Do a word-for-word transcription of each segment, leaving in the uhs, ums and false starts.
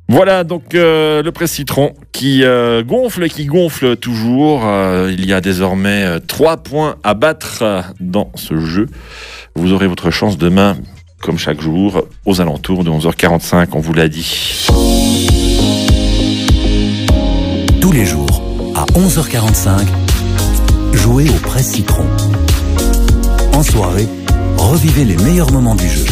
Voilà donc euh, le presse citron qui euh, gonfle et qui gonfle toujours. Euh, il y a désormais euh, trois points à battre euh, dans ce jeu. Vous aurez votre chance demain, comme chaque jour, aux alentours de onze heures quarante-cinq, on vous l'a dit. Tous les jours, à onze heures quarante-cinq, jouez au presse citron. En soirée, revivez les meilleurs moments du jeu.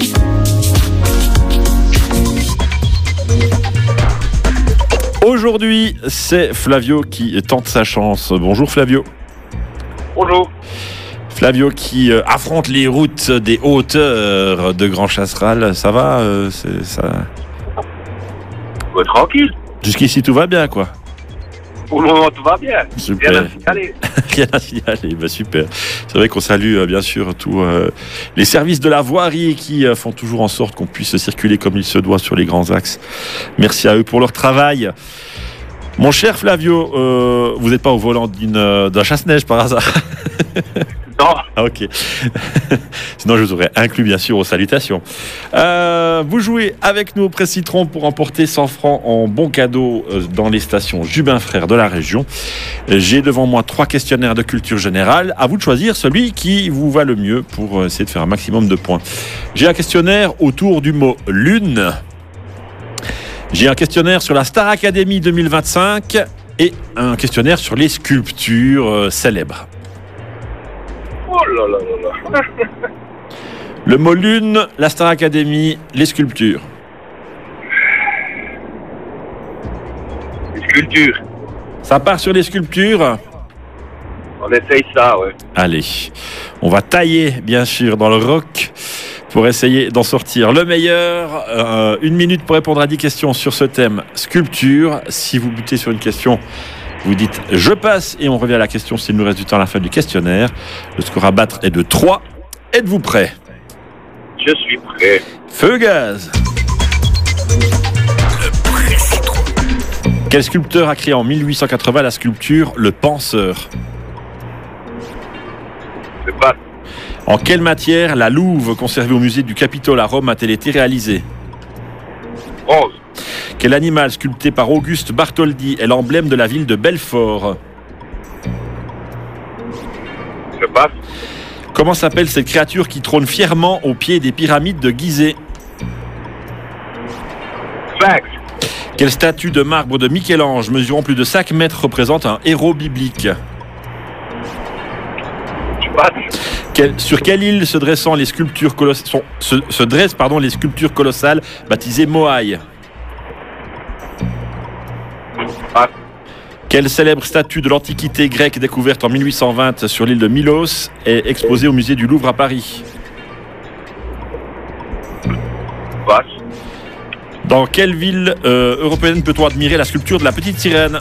Aujourd'hui, c'est Flavio qui tente sa chance. Bonjour Flavio. Bonjour. Flavio qui euh, affronte les routes des hauteurs de Grand Chasseral. Ça va euh, c'est, ça... Ouais, tranquille. Jusqu'ici tout va bien quoi. Pour le moment tout va bien. Super. Rien à signaler. Rien à signaler, bah, super. C'est vrai qu'on salue euh, bien sûr tous euh, les services de la voirie qui euh, font toujours en sorte qu'on puisse circuler comme il se doit sur les grands axes. Merci à eux pour leur travail. Mon cher Flavio, euh, vous n'êtes pas au volant d'une, euh, d'un chasse-neige par hasard? Non. Ah ok. Sinon je vous aurais inclus bien sûr aux salutations. Euh, vous jouez avec nous au Presse Citron pour emporter cent francs en bon cadeau dans les stations Jubin Frères de la région. J'ai devant moi trois questionnaires de culture générale. À vous de choisir celui qui vous va le mieux pour essayer de faire un maximum de points. J'ai un questionnaire autour du mot lune. J'ai un questionnaire sur la Star Academy deux mille vingt-cinq et un questionnaire sur les sculptures célèbres. Oh là là là là. Le mot lune, la Star Academy, les sculptures. Les sculptures. Ça part sur les sculptures. On essaye ça, ouais. Allez, on va tailler bien sûr dans le roc pour essayer d'en sortir le meilleur. Euh, une minute pour répondre à dix questions sur ce thème sculpture. Si vous butez sur une question, vous dites « je passe » et on revient à la question s'il nous reste du temps à la fin du questionnaire. Le score à battre est de trois. Êtes-vous prêts? Je suis prêt. Feu gaz. Quel sculpteur a créé en mille huit cent quatre-vingts la sculpture Le Penseur? Je passe. En quelle matière la louve conservée au musée du Capitole à Rome a-t-elle été réalisée? Bronze. Quel animal sculpté par Auguste Bartholdi est l'emblème de la ville de Belfort? Je passe. Comment s'appelle cette créature qui trône fièrement au pied des pyramides de Gizeh? Sphinx. Quelle statue de marbre de Michel-Ange mesurant plus de cinq mètres représente un héros biblique? Je passe. Quelle, sur quelle île se dressant les sculptures coloss- sont, se, se dressent pardon, les sculptures colossales baptisées Moai? Passe. Quelle célèbre statue de l'Antiquité grecque découverte en mille huit cent vingt sur l'île de Milos est exposée au musée du Louvre à Paris? Passe. Dans quelle ville euh, européenne peut-on admirer la sculpture de la petite sirène?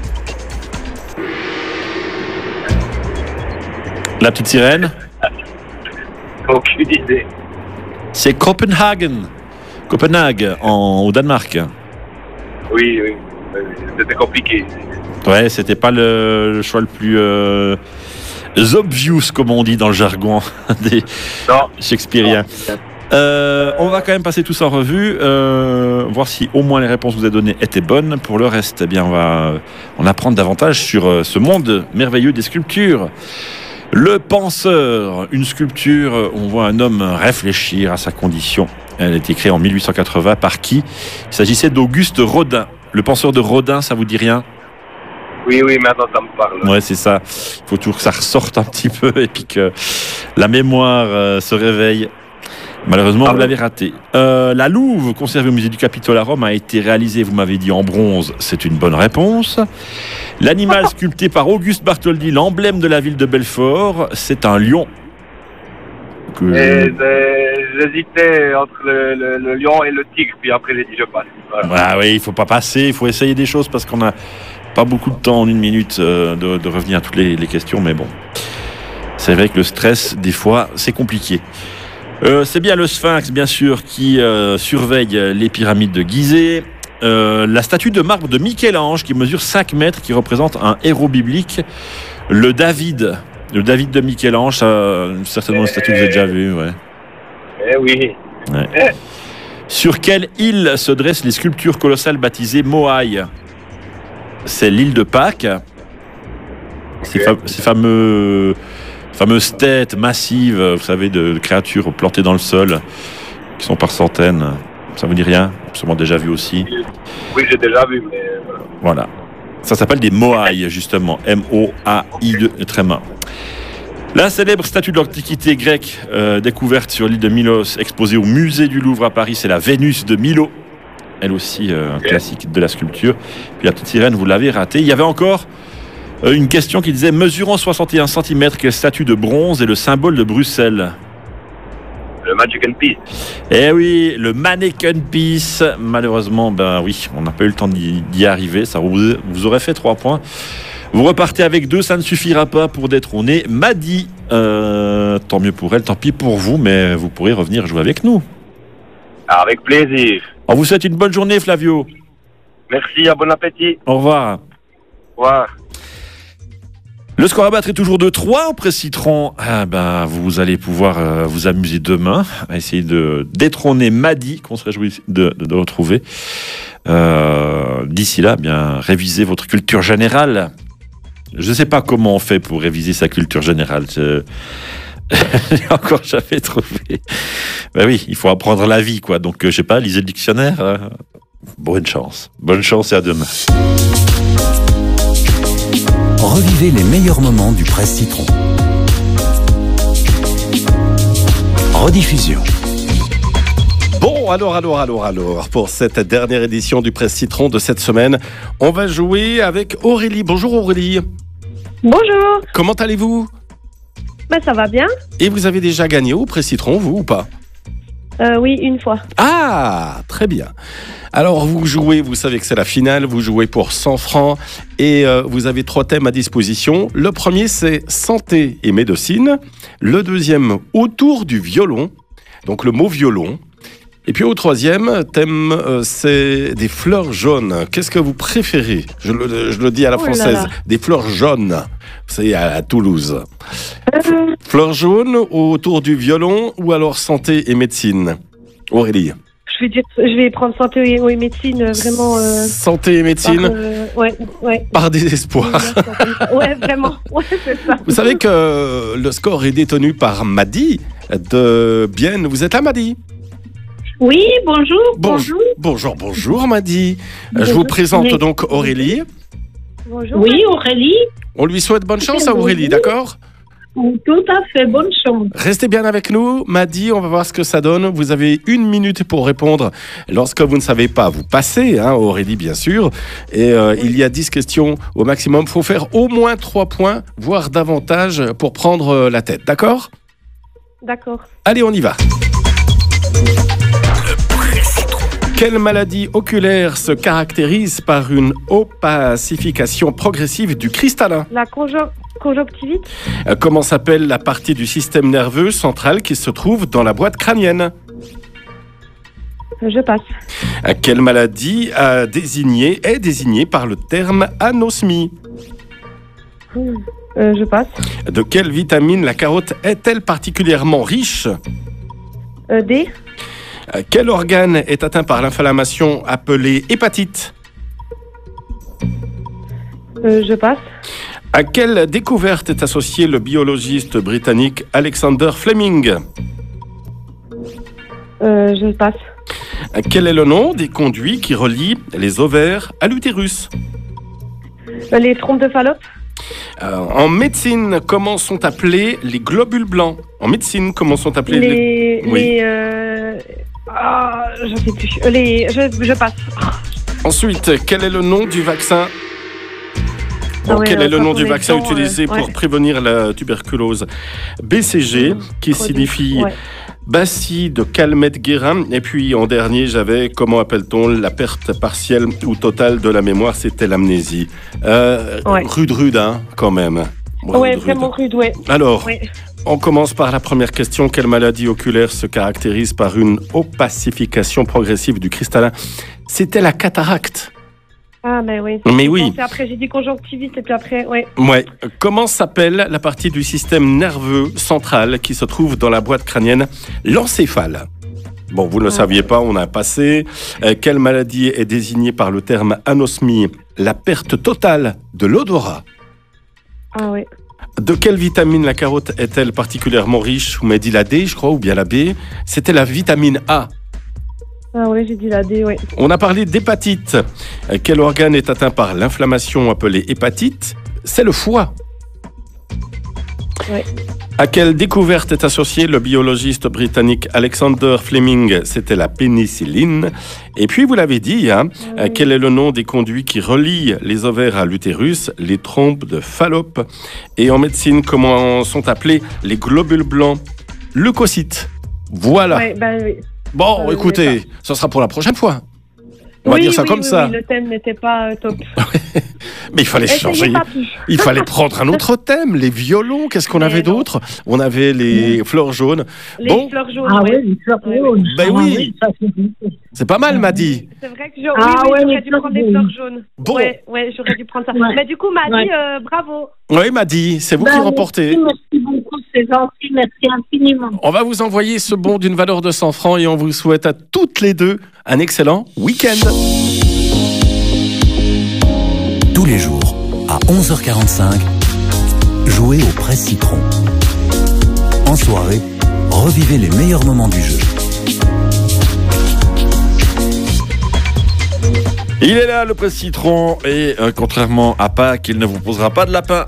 La petite sirène? Aucune idée. C'est Copenhagen. Copenhague, en, au Danemark. Oui, oui. C'était compliqué. Ouais, c'était pas le, le choix le plus euh, obvious, comme on dit dans le jargon des Non. shakespeariens. Euh, on va quand même passer tout ça en revue, euh, voir si au moins les réponses que vous avez données étaient bonnes. Pour le reste, eh bien, on va en apprendre davantage sur euh, ce monde merveilleux des sculptures. Le Penseur, une sculpture, on voit un homme réfléchir à sa condition. Elle a été créée en mille huit cent quatre-vingts par qui? Il s'agissait d'Auguste Rodin. Le Penseur de Rodin, ça vous dit rien? Oui, oui, maintenant ça me parle. Ouais, c'est ça. Il faut toujours que ça ressorte un petit peu et puis que la mémoire euh, se réveille. Malheureusement, Ah vous bon. l'avez raté. Euh, la louve conservée au musée du Capitole à Rome a été réalisée, vous m'avez dit, en bronze. C'est une bonne réponse. L'animal sculpté par Auguste Bartholdi, l'emblème de la ville de Belfort, c'est un lion. Que Et, je- euh, j'hésitais entre le, le, le lion et le tigre, puis après j'ai dit je passe. Voilà. Ah oui, il faut pas passer, il faut essayer des choses parce qu'on n'a pas beaucoup de temps en une minute euh, de, de revenir à toutes les, les questions, mais bon. C'est vrai que le stress, des fois, c'est compliqué. Euh, c'est bien le Sphinx, bien sûr, qui euh, surveille les pyramides de Gizeh. Euh, la statue de marbre de Michel-Ange, qui mesure cinq mètres, qui représente un héros biblique. Le David, le David de Michel-Ange, ça, certainement une statue que vous avez déjà vue. Ouais. Eh oui. Ouais. Eh. Sur quelle île se dressent les sculptures colossales baptisées Moai? C'est l'île de Pâques. Ces, fa- ces fameux, fameuses têtes massives, vous savez, de, de créatures plantées dans le sol, qui sont par centaines. Ça vous dit rien? Sûrement déjà vu aussi. Oui, j'ai déjà vu, mais voilà. Voilà. Ça s'appelle des Moai, justement. M O A I deux, très main. La célèbre statue de l'Antiquité grecque, euh, découverte sur l'île de Milos, exposée au musée du Louvre à Paris, c'est la Vénus de Milo. Elle aussi, euh, un classique de la sculpture. Puis la petite sirène, vous l'avez raté. Il y avait encore euh, une question qui disait « Mesurant soixante et un centimètres, quelle statue de bronze est le symbole de Bruxelles ?» Le Mannequin Peace. Eh oui, le Mannequin Peace. Malheureusement, ben oui, on n'a pas eu le temps d'y, d'y arriver. Ça vous, vous aurait fait trois points. Vous repartez avec deux, ça ne suffira pas pour détrôner Madi. Euh, tant mieux pour elle, tant pis pour vous, mais vous pourrez revenir jouer avec nous. Avec plaisir. On vous souhaite une bonne journée, Flavio. Merci, à bon appétit. Au revoir. Au revoir. Le score à battre est toujours de trois au Pré-Citron. Ah ben, vous allez pouvoir euh, vous amuser demain à essayer de détrôner Madi, qu'on se réjouit de, de, de retrouver. Euh, d'ici là, bien, révisez votre culture générale. Je ne sais pas comment on fait pour réviser sa culture générale. Je... J'ai encore jamais trouvé. Ben oui, il faut apprendre la vie, quoi. Donc, euh, je sais pas, lisez le dictionnaire. Euh... Bonne chance. Bonne chance et à demain. Revivez les meilleurs moments du Presse-Citron. Rediffusion. Bon, alors, alors, alors, alors, pour cette dernière édition du Presse-Citron de cette semaine, on va jouer avec Aurélie. Bonjour Aurélie. Bonjour. Comment allez-vous? Ben, ça va bien. Et vous avez déjà gagné au Presse-Citron, vous ou pas? euh, Oui, une fois. Ah, très bien. Alors, vous jouez, vous savez que c'est la finale, vous jouez pour cent francs et euh, vous avez trois thèmes à disposition. Le premier, c'est santé et médecine. Le deuxième, autour du violon, donc le mot violon. Et puis au troisième thème, euh, c'est des fleurs jaunes. Qu'est-ce que vous préférez? je le, je le dis à la Oh là française, là. des fleurs jaunes. C'est à, à Toulouse. Euh, Fleurs jaunes autour du violon ou alors santé et médecine? Aurélie. je, vais dire, je vais prendre santé et, et médecine, euh, vraiment. Euh, Santé et médecine, par, euh, ouais, ouais. par désespoir. Ouais, vraiment. Ouais, c'est ça. Vous savez que le score est détenu par Madi de Bienne. Vous êtes là, Madi? Oui, bonjour. Bonjour, bonjour, bonjour, Madi. Je vous présente Oui. donc Aurélie. Bonjour. Oui, Aurélie, On lui souhaite bonne chance à Aurélie, d'accord? tout à fait, bonne chance. Restez bien avec nous, Madi, on va voir ce que ça donne. Vous avez une minute pour répondre. Lorsque vous ne savez pas, vous passez, hein, Aurélie, bien sûr. Et euh, il y a dix questions au maximum. Il faut faire au moins trois points, voire davantage, pour prendre euh, la tête, d'accord? D'accord. Allez, on y va. Quelle maladie oculaire se caractérise par une opacification progressive du cristallin? La conjo- conjonctivite. Euh, Comment s'appelle la partie du système nerveux central qui se trouve dans la boîte crânienne? euh, Je passe. Euh, Quelle maladie a désigné, est désignée par le terme anosmie? Euh, je passe. De quelle vitamine la carotte est-elle particulièrement riche? Euh, D. Euh, Quel organe est atteint par l'inflammation appelée hépatite? Euh, je passe. À quelle découverte est associé le biologiste britannique Alexander Fleming? Euh, je passe. Euh, Quel est le nom des conduits qui relient les ovaires à l'utérus? Euh, les trompes de Fallope. Euh, En médecine, comment sont appelés les globules blancs? En médecine, comment sont appelés les... Les. Oui. les euh... Ah, je sais plus. Euh, Les. Je, je passe. Ensuite, quel est le nom du vaccin? Bon, Ah ouais, quel est le quand nom on du est vaccin dedans, utilisé euh, pour ouais. prévenir la tuberculose? B C G, qui Produit. signifie Ouais. Bacille de Calmette-Guérin. Et puis en dernier, j'avais, comment appelle-t-on, la perte partielle ou totale de la mémoire, c'était l'amnésie. Euh, Ouais. Rude, rude, hein, quand même. Rude, Ouais, rude. vraiment rude, ouais. Alors, Ouais. on commence par la première question. Quelle maladie oculaire se caractérise par une opacification progressive du cristallin? C'était la cataracte. Ah, mais oui. Mais J'ai oui. pensé Après, j'ai dit conjonctivite et puis après, ouais. Ouais. Comment s'appelle la partie du système nerveux central qui se trouve dans la boîte crânienne? L'encéphale. Bon, vous ne le saviez pas, on a passé. Euh, quelle maladie est désignée par le terme anosmie? La perte totale de l'odorat. Ah oui. De quelle vitamine la carotte est-elle particulièrement riche? Vous m'avez dit la D, je crois, ou bien la B. C'était la vitamine A. Ah oui, j'ai dit la D, oui. On a parlé d'hépatite. Euh, Quel organe est atteint par l'inflammation appelée hépatite? C'est le foie. Oui. À quelle découverte est associé le biologiste britannique Alexander Fleming? C'était la pénicilline. Et puis, vous l'avez dit, hein, euh, quel est le nom des conduits qui relient les ovaires à l'utérus? Les trompes de Fallope. Et en médecine, comment sont appelés les globules blancs? Leucocytes. Voilà. Ouais, bah, oui. Bon, Euh, écoutez, ce sera pour la prochaine fois. On va oui, dire ça oui, comme oui, ça. oui, le thème n'était pas euh, top. Mais il fallait changer. Essayez, papy. Il fallait prendre un autre thème. Les violons, qu'est-ce qu'on Mais avait non. d'autre? On avait les fleurs jaunes. Les Bon, fleurs jaunes, Ah ouais. oui, les fleurs Ouais, jaunes. Ben Ah oui. ça, c'est bien. c'est pas mal, m'a dit. C'est vrai que j'aurais Ah oui, oui, ouais, j'aurais les dû fleurs prendre des jaunes. fleurs jaunes. Bon. Ouais, ouais, j'aurais dû prendre ça. Ouais. Mais du coup, m'a Ouais. dit euh, bravo. Oui, m'a dit. C'est vous Ben, qui remportez. Merci, merci beaucoup, c'est gentil, merci infiniment. On va vous envoyer ce bon d'une valeur de cent francs et on vous souhaite à toutes les deux un excellent week-end. Tous les jours, à onze heures quarante-cinq, jouez au Presse Citron. En soirée, revivez les meilleurs moments du jeu. Il est là, le Presse Citron, et euh, contrairement à Pâques, il ne vous posera pas de lapin.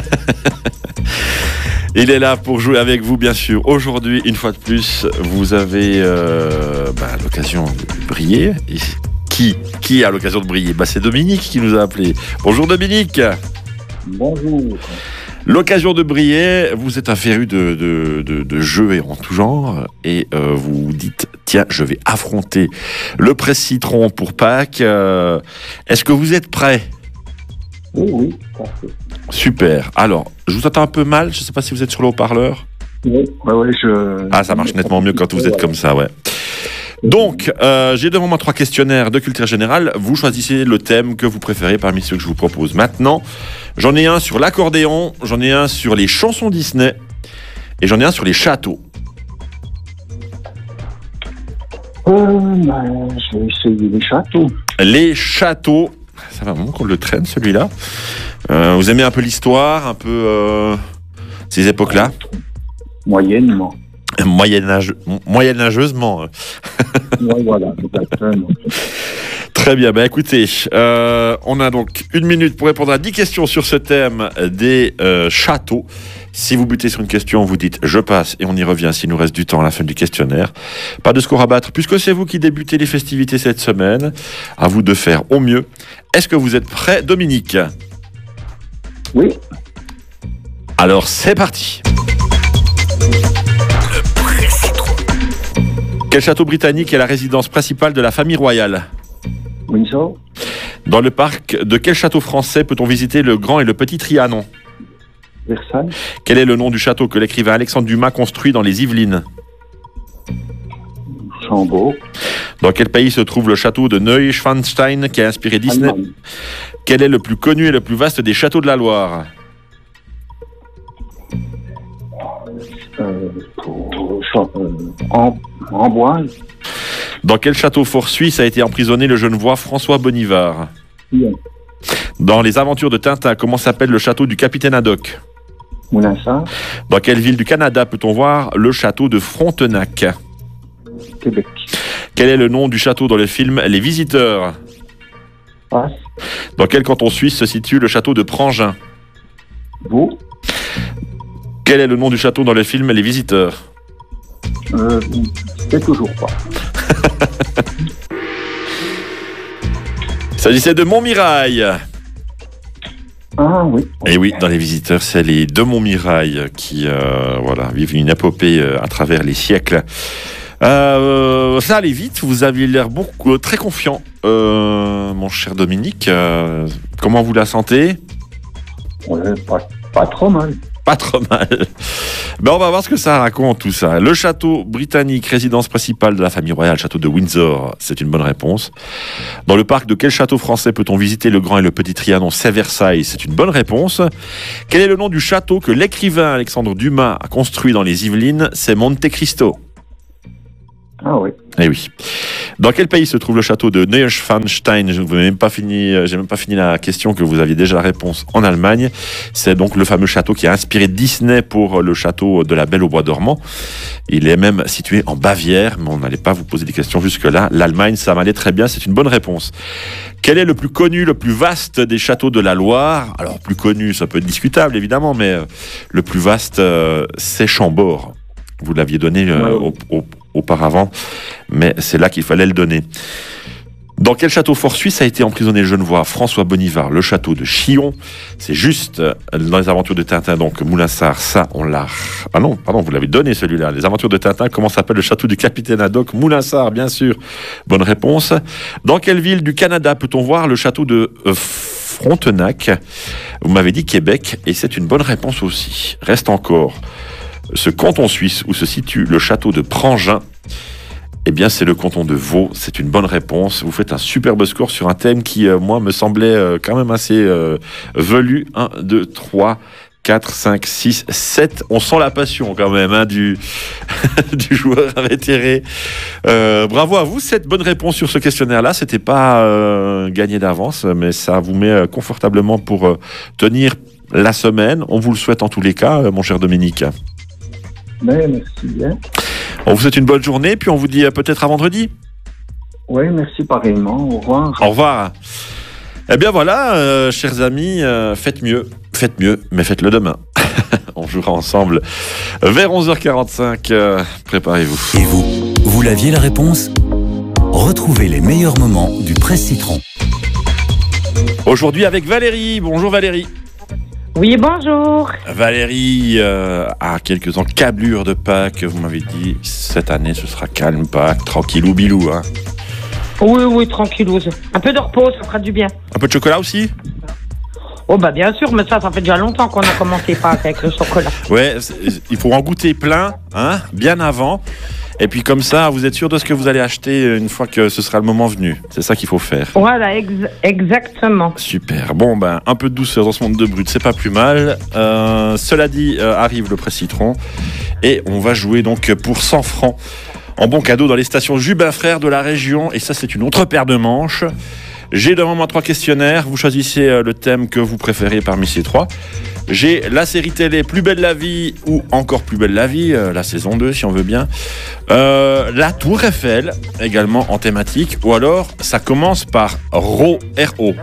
Il est là pour jouer avec vous, bien sûr. Aujourd'hui, une fois de plus, vous avez euh, bah, l'occasion de briller. Et qui, qui a l'occasion de briller? bah, C'est Dominique qui nous a appelé. Bonjour Dominique. Bonjour. L'occasion de briller, vous êtes un féru de, de, de, de jeux et en tout genre, et euh, vous vous dites, tiens, je vais affronter le Presse Citron pour Pâques. Euh, Est-ce que vous êtes prêts? Oui, oui, parfait. Super. Alors, je vous entends un peu mal, je ne sais pas si vous êtes sur le haut-parleur. Oui, ouais, ouais, je... Ah, ça marche nettement mieux quand vous êtes comme ça, ouais. Donc, euh, j'ai devant moi trois questionnaires de culture générale. Vous choisissez le thème que vous préférez parmi ceux que je vous propose. Maintenant, j'en ai un sur l'accordéon, j'en ai un sur les chansons Disney et j'en ai un sur les châteaux. Euh, ben, je vais essayer les châteaux. Les châteaux, ça va un moment qu'on le traîne celui-là. Euh, vous aimez un peu l'histoire, un peu euh, ces époques-là? Moyennement. Moyenâge, moyenâgeusement. Ouais, voilà, exactement. Très bien, bah écoutez, euh, on a donc une minute pour répondre à dix questions sur ce thème des euh, châteaux. Si vous butez sur une question, vous dites « je passe » et on y revient s'il nous reste du temps à la fin du questionnaire. Pas de score à battre, puisque c'est vous qui débutez les festivités cette semaine. À vous de faire au mieux. Est-ce que vous êtes prêt, Dominique? Oui, Alors c'est parti. Quel château britannique est la résidence principale de la famille royale? Windsor, Dans le parc de quel château français peut-on visiter le Grand et le Petit Trianon? Versailles, Quel est le nom du château que l'écrivain Alexandre Dumas construit dans les Yvelines? Chambord, Dans quel pays se trouve le château de Neuschwanstein qui a inspiré Disney? Allemagne, Quel est le plus connu et le plus vaste des châteaux de la Loire? euh, pour, Cha- euh, Am- Amboise, Dans quel château fort suisse a été emprisonné le genevois François Bonivard? Lyon, Dans les aventures de Tintin, comment s'appelle le château du capitaine Haddock? Moulinsart, Dans quelle ville du Canada peut-on voir le château de Frontenac? Québec, Quel est le nom du château dans le film Les Visiteurs? Passe, Dans quel canton suisse se situe le château de Prangin? Vaud, Quel est le nom du château dans le film Les Visiteurs? euh, c'est toujours pas. Il s'agissait de Montmirail. Ah oui, Et oui, dans Les Visiteurs, c'est les deux Montmirail qui euh, voilà, vivent une épopée euh, à travers les siècles. Euh, ça allait vite, vous aviez l'air beaucoup, très confiant, euh, mon cher Dominique. Euh, comment vous la sentez? ouais, pas, pas trop mal. Pas trop mal. Ben, on va voir ce que ça raconte tout ça. Le château britannique, résidence principale de la famille royale, château de Windsor, c'est une bonne réponse. Dans le parc de quel château français peut-on visiter le Grand et le Petit Trianon? C'est Versailles, c'est une bonne réponse. Quel est le nom du château que l'écrivain Alexandre Dumas a construit dans les Yvelines? C'est Monte Cristo. Ah oui, Eh oui. Dans quel pays se trouve le château de Neuschwanstein? Je n'ai même pas fini, j'ai même pas fini la question, que vous aviez déjà la réponse. En Allemagne. C'est donc le fameux château qui a inspiré Disney pour le château de la Belle au bois dormant. Il est même situé en Bavière, mais on n'allait pas vous poser des questions jusque-là. L'Allemagne, ça m'allait très bien, c'est une bonne réponse. Quel est le plus connu, le plus vaste des châteaux de la Loire? Alors, plus connu, ça peut être discutable, évidemment, mais le plus vaste, euh, c'est Chambord. Vous l'aviez donné euh, au, au, auparavant, mais c'est là qu'il fallait le donner. Dans quel château fort suisse a été emprisonné le Genevois François Bonivard? Le château de Chillon. C'est juste dans les aventures de Tintin, donc Moulinsart, ça on l'a... Ah non, pardon, vous l'avez donné celui-là. Les aventures de Tintin, comment s'appelle le château du capitaine Haddock? Moulinsart, bien sûr. Bonne réponse. Dans quelle ville du Canada peut-on voir le château de Frontenac? Vous m'avez dit Québec, et c'est une bonne réponse aussi. Reste encore ce canton suisse où se situe le château de Prangin. Eh bien, c'est le canton de Vaud. C'est une bonne réponse. Vous faites un superbe score sur un thème qui, euh, moi, me semblait euh, quand même assez euh, velu. un, deux, trois, quatre, cinq, six, sept. On sent la passion quand même hein, du, du joueur invétéré. Euh, bravo à vous. Sept bonnes réponses sur ce questionnaire-là. C'était pas euh, gagné d'avance, mais ça vous met confortablement pour euh, tenir la semaine. On vous le souhaite en tous les cas, euh, mon cher Dominique. Mais merci bien. On vous souhaite une bonne journée, puis on vous dit peut-être à vendredi. Oui, merci pareillement. Au revoir. Au revoir. Eh bien voilà, euh, chers amis, euh, faites mieux, faites mieux, mais faites-le demain. On jouera ensemble vers onze heures quarante-cinq. Euh, préparez-vous. Et vous, vous l'aviez la réponse? Retrouvez les meilleurs moments du Presse Citron. Aujourd'hui avec Valérie. Bonjour Valérie. Oui, bonjour. Valérie euh, a quelques encablures de Pâques. Vous m'avez dit, cette année, ce sera calme, Pâques, tranquillou bilou. Hein. Oui, oui, tranquillouse. Un peu de repos, ça fera du bien. Un peu de chocolat aussi? Oh, bah bien sûr, mais ça, ça fait déjà longtemps qu'on a commencé Pâques avec le chocolat. Ouais, il faut en goûter plein, hein, bien avant. Et puis comme ça, vous êtes sûr de ce que vous allez acheter une fois que ce sera le moment venu. C'est ça qu'il faut faire. Voilà, ex- exactement. Super. Bon, ben, un peu de douceur dans ce monde de brut, c'est pas plus mal. Euh, cela dit, euh, arrive le Presse Citron. Et on va jouer donc pour cent francs en bon cadeau dans les stations Jubin Frères de la région. Et ça, c'est une autre paire de manches. J'ai devant moi trois questionnaires. Vous choisissez le thème que vous préférez parmi ces trois. J'ai la série télé Plus belle la vie ou Encore plus belle la vie, euh, la saison deux si on veut bien. Euh, la Tour Eiffel, également en thématique. Ou alors, ça commence par R O. R O.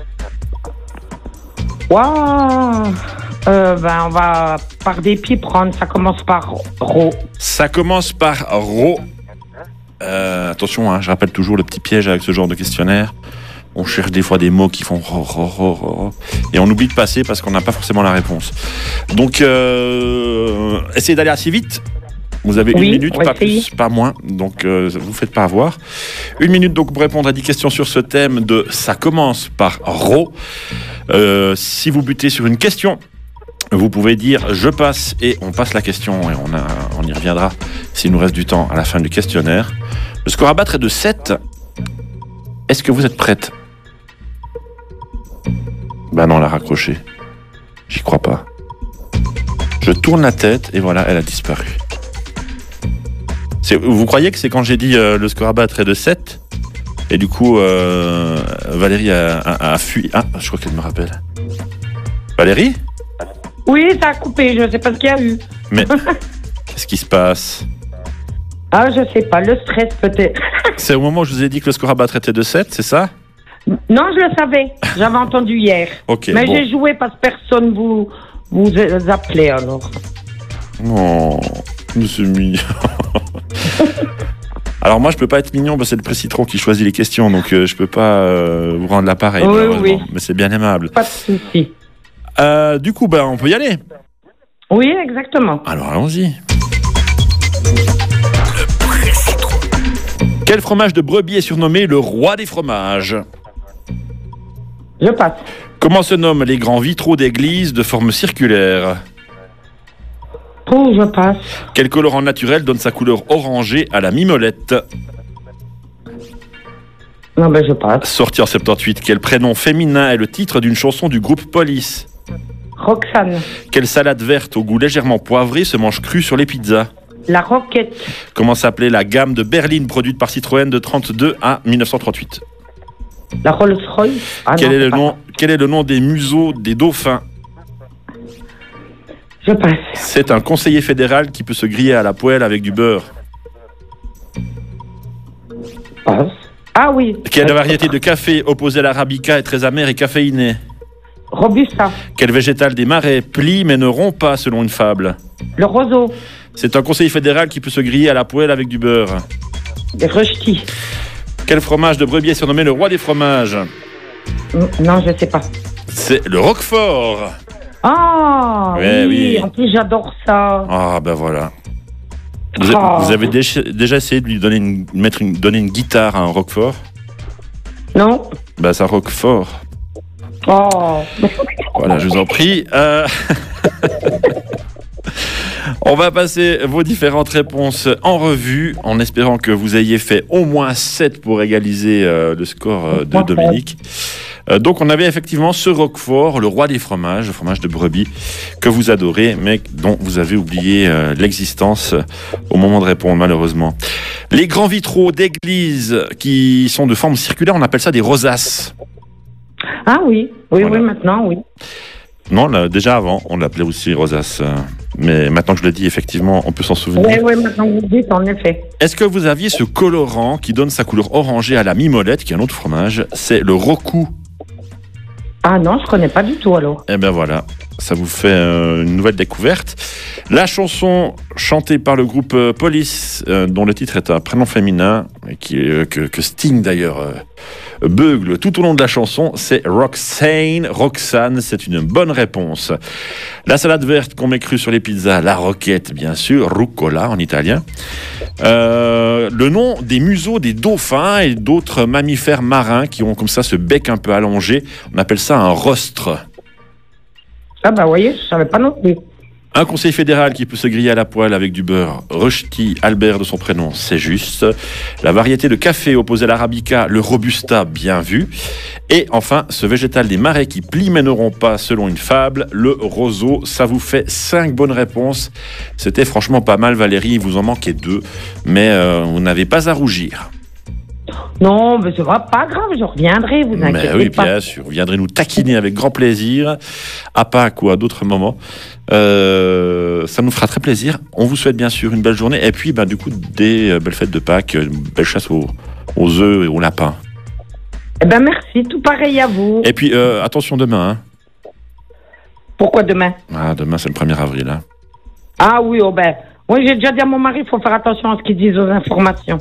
Waouh euh, ben, on va par dépit prendre. Ça commence par R O. Ça commence par R O. Euh, attention, hein, je rappelle toujours le petit piège avec ce genre de questionnaire. On cherche des fois des mots qui font ro, ro, ro, ro, et on oublie de passer parce qu'on n'a pas forcément la réponse. Donc, euh, essayez d'aller assez vite. Vous avez oui, une minute, pas plus, pas moins. Donc, euh, vous ne faites pas avoir. Une minute donc pour répondre à dix questions sur ce thème de ça commence par ro. Euh, si vous butez sur une question, vous pouvez dire je passe et on passe la question et on, a, on y reviendra s'il nous reste du temps à la fin du questionnaire. Le score à battre est de sept. Est-ce que vous êtes prête? Ben non, elle a raccroché. J'y crois pas. Je tourne la tête et voilà, elle a disparu. C'est, vous croyez que c'est quand j'ai dit euh, le score à battre est de sept? Et du coup, euh, Valérie a, a, a fui. Ah, je crois qu'elle me rappelle. Valérie? Oui, ça a coupé, je ne sais pas ce qu'il y a eu. Mais qu'est-ce qui se passe? Ah, je sais pas, le stress peut-être. C'est au moment où je vous ai dit que le score à battre était de sept, c'est ça? Non, je le savais. J'avais entendu hier. Ok. Mais bon. j'ai joué parce que personne vous, vous appelait alors. Oh, c'est mignon. Alors moi, je peux pas être mignon parce que c'est le Presse Citron qui choisit les questions, donc euh, je peux pas euh, vous rendre l'appareil, oui, malheureusement. Oui. Mais c'est bien aimable. Pas de souci. Euh, du coup, ben, on peut y aller. Oui, exactement. Alors allons-y. Quel fromage de brebis est surnommé le roi des fromages? Je passe. Comment se nomment les grands vitraux d'église de forme circulaire? Oh, je passe. Quel colorant naturel donne sa couleur orangée à la mimolette? Non, ben je passe. Sorti en soixante-dix-huit, quel prénom féminin est le titre d'une chanson du groupe Police? Roxane. Quelle salade verte au goût légèrement poivré se mange crue sur les pizzas? La Roquette. Comment s'appelait la gamme de berlines produite par Citroën de trente-deux à mille neuf cent trente-huit? La Rolls-Royce. Ah quel, non, est le pas nom, quel est le nom des museaux des dauphins? Je passe. C'est un conseiller fédéral qui peut se griller à la poêle avec du beurre. Passe. Ah oui. Quelle variété de café opposée à l'arabica est très amère et caféinée? Robusta. Quel végétal des marais plie mais ne rompt pas selon une fable? Le roseau. C'est un conseiller fédéral qui peut se griller à la poêle avec du beurre. Des rechtis. Quel fromage de brebis est surnommé le roi des fromages? Non, je sais pas. C'est le Roquefort. Ah Ouais, oui, oui. en plus j'adore ça. Ah ben voilà. Vous, a- Oh. vous avez déjà, déjà essayé de lui donner une, mettre une, donner une guitare à un Roquefort? Non. Bah c'est un Roquefort. Oh. Voilà, je vous en prie. Euh, On va passer vos différentes réponses en revue, en espérant que vous ayez fait au moins sept pour égaliser euh, le score euh, de Dominique. Euh, donc on avait effectivement ce Roquefort, le roi des fromages, le fromage de brebis, que vous adorez, mais dont vous avez oublié euh, l'existence au moment de répondre, malheureusement. Les grands vitraux d'église qui sont de forme circulaire, on appelle ça des rosaces. Ah oui, oui, Voilà. oui, maintenant, oui. Non, là, déjà avant, on l'appelait aussi rosace. euh, Mais maintenant que je le dis, effectivement, on peut s'en souvenir. Oui, oui, maintenant que vous le dites, en effet. Est-ce que vous aviez ce colorant qui donne sa couleur orangée à la mimolette, qui est un autre fromage? C'est le rocou. Ah non, je connais pas du tout alors. Eh bien voilà, ça vous fait euh, une nouvelle découverte. La chanson chantée par le groupe euh, Police, euh, dont le titre est un prénom féminin, et qui, euh, que, que Sting d'ailleurs euh, beugle tout au long de la chanson, c'est Roxane. Roxane, c'est une bonne réponse. La salade verte qu'on met crue sur les pizzas, la roquette bien sûr, rucola en italien. Euh, le nom des museaux des dauphins et d'autres mammifères marins qui ont comme ça ce bec un peu allongé, on appelle ça un rostre. Ah bah, vous voyez, je savais pas non plus. Un conseiller fédéral qui peut se griller à la poêle avec du beurre. Rushdie Albert de son prénom, c'est juste. La variété de café opposée à l'arabica, le robusta, bien vu. Et enfin, ce végétal des marais qui plie mais ne rompt pas selon une fable, le roseau. Ça vous fait cinq bonnes réponses. C'était franchement pas mal, Valérie. Il vous en manquait deux, mais euh, vous n'avez pas à rougir. Non, mais c'est vrai, pas grave, je reviendrai, vous Mais inquiétez oui, pas. bien sûr. Vous viendrez nous taquiner avec grand plaisir, à Pâques ou à d'autres moments. Euh, ça nous fera très plaisir. On vous souhaite bien sûr une belle journée. Et puis, ben, du coup, des euh, belles fêtes de Pâques, une belle chasse aux, aux œufs et aux lapins. Eh ben merci, tout pareil à vous. Et puis, euh, attention demain. Hein. Pourquoi demain? Ah, demain, c'est le premier avril. Hein. Ah oui, oh ben, moi j'ai déjà dit à mon mari, il faut faire attention à ce qu'ils disent aux informations.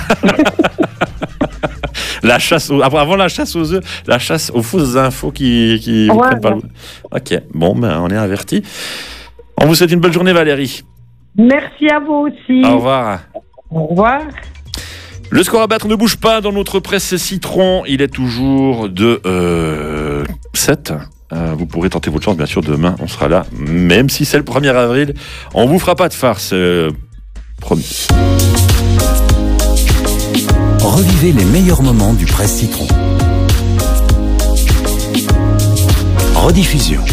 La chasse aux, avant la chasse aux œufs, la chasse aux fausses infos qui, qui vous Ouais, prennent par ouais. le... Ok, bon, ben, on est avertis. On vous souhaite une belle journée, Valérie. Merci à vous aussi. Au revoir. Au revoir. Le score à battre ne bouge pas dans notre presse citron. Il est toujours de euh, sept. Euh, vous pourrez tenter votre chance, bien sûr, demain. On sera là. Même si c'est le premier avril, on vous fera pas de farce. Euh, promis. Revivez les meilleurs moments du Presse Citron. Rediffusion.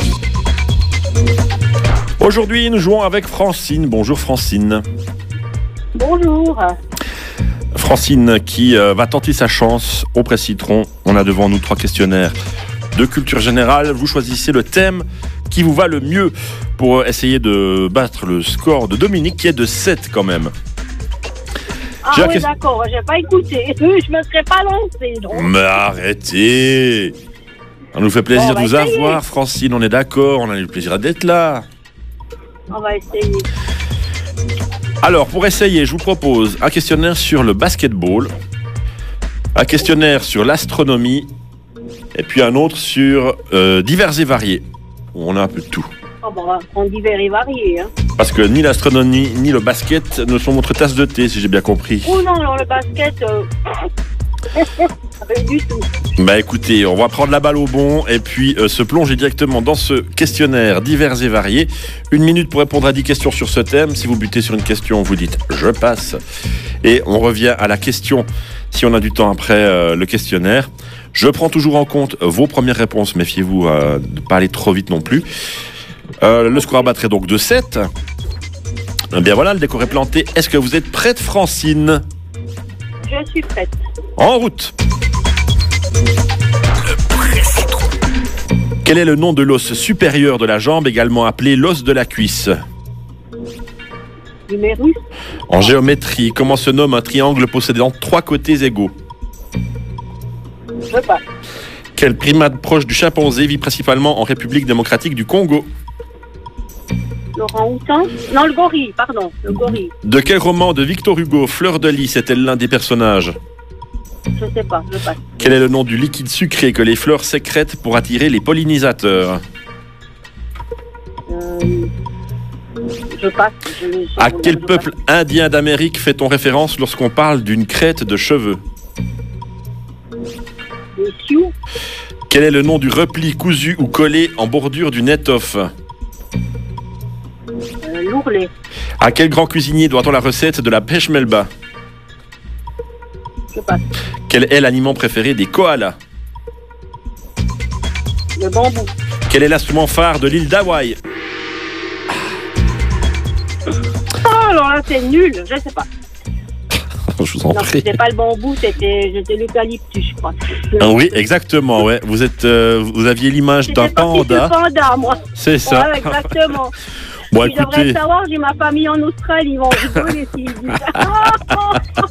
Aujourd'hui, nous jouons avec Francine. Bonjour Francine. Bonjour. Francine qui euh, va tenter sa chance au Presse Citron. On a devant nous trois questionnaires de culture générale. Vous choisissez le thème qui vous va le mieux pour essayer de battre le score de Dominique qui est de sept quand même. Ah J'ai la oui, question- d'accord, j'ai pas écouté. Je me serais pas lancée, donc. Mais arrêtez! Ça nous fait plaisir Bon, on de va vous essayer. avoir, Francine, on est d'accord, on a eu le plaisir d'être là. On va essayer. Alors, pour essayer, je vous propose un questionnaire sur le basketball, un questionnaire sur l'astronomie, et puis un autre sur euh, divers et variés, où on a un peu de tout. Oh, bon, on va prendre divers et variés. Hein. Parce que ni l'astronomie, ni le basket ne sont notre tasse de thé, si j'ai bien compris. Oh non, alors le basket, euh... pas du tout. Bah écoutez, on va prendre la balle au bon et puis euh, se plonger directement dans ce questionnaire divers et variés. Une minute pour répondre à dix questions sur ce thème. Si vous butez sur une question, vous dites « je passe ». Et on revient à la question si on a du temps après euh, le questionnaire. Je prends toujours en compte vos premières réponses. Méfiez-vous euh, de ne pas aller trop vite non plus. Euh, le score à battre est donc de sept. Eh bien voilà, le décor est planté. Est-ce que vous êtes prête, Francine? Je suis prête. En route. Quel est le nom de l'os supérieur de la jambe, également appelé l'os de la cuisse? L'humérus. En géométrie, comment se nomme un triangle possédant trois côtés égaux? Je passe. Quel primate proche du chimpanzé vit principalement en République démocratique du Congo? Laurent Houtan. Non, le gorille, pardon. Le gorille. De quel roman de Victor Hugo Fleur de Lys est-elle l'un des personnages? Je sais pas, je passe. Quel est le nom du liquide sucré que les fleurs sécrètent pour attirer les pollinisateurs? Euh, je passe. Je, je, À je, quel je peuple indien d'Amérique fait-on référence lorsqu'on parle d'une crête de cheveux? passe. Les Sioux. Quel est le nom du repli cousu ou collé en bordure d'une étoffe? Euh, L'ourlet. À quel grand cuisinier doit-on la recette de la pêche melba? Je passe. Quel est l'aliment préféré des koalas? Le bambou. Quel est l'instrument phare de l'île d'Hawaï? Oh, alors là, c'est nul. Je sais pas. Je vous en Non, prie. c'était pas le bambou, c'était c'était l'eucalyptus, je crois. Ah oui, exactement. Ouais. Vous êtes, euh, vous aviez l'image d'un C'était parti panda. de panda, moi. C'est ça. Ouais, exactement. Bon, Tu devrais écoutez, savoir, j'ai ma famille en Australie, ils vont rigoler s'ils disent ça.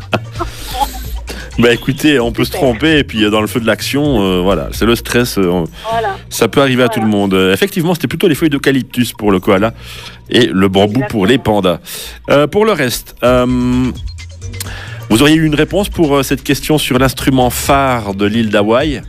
bah écoutez, on peut se tromper et puis euh, dans le feu de l'action, euh, voilà, c'est le stress. euh, on- Voilà. Ça peut arriver à tout Voilà. le monde. Euh, effectivement, c'était plutôt les feuilles d'eucalyptus pour le koala et le bambou pour les pandas. Euh, pour le reste, euh, vous auriez eu une réponse pour euh, cette question sur l'instrument phare de l'île d'Hawaï?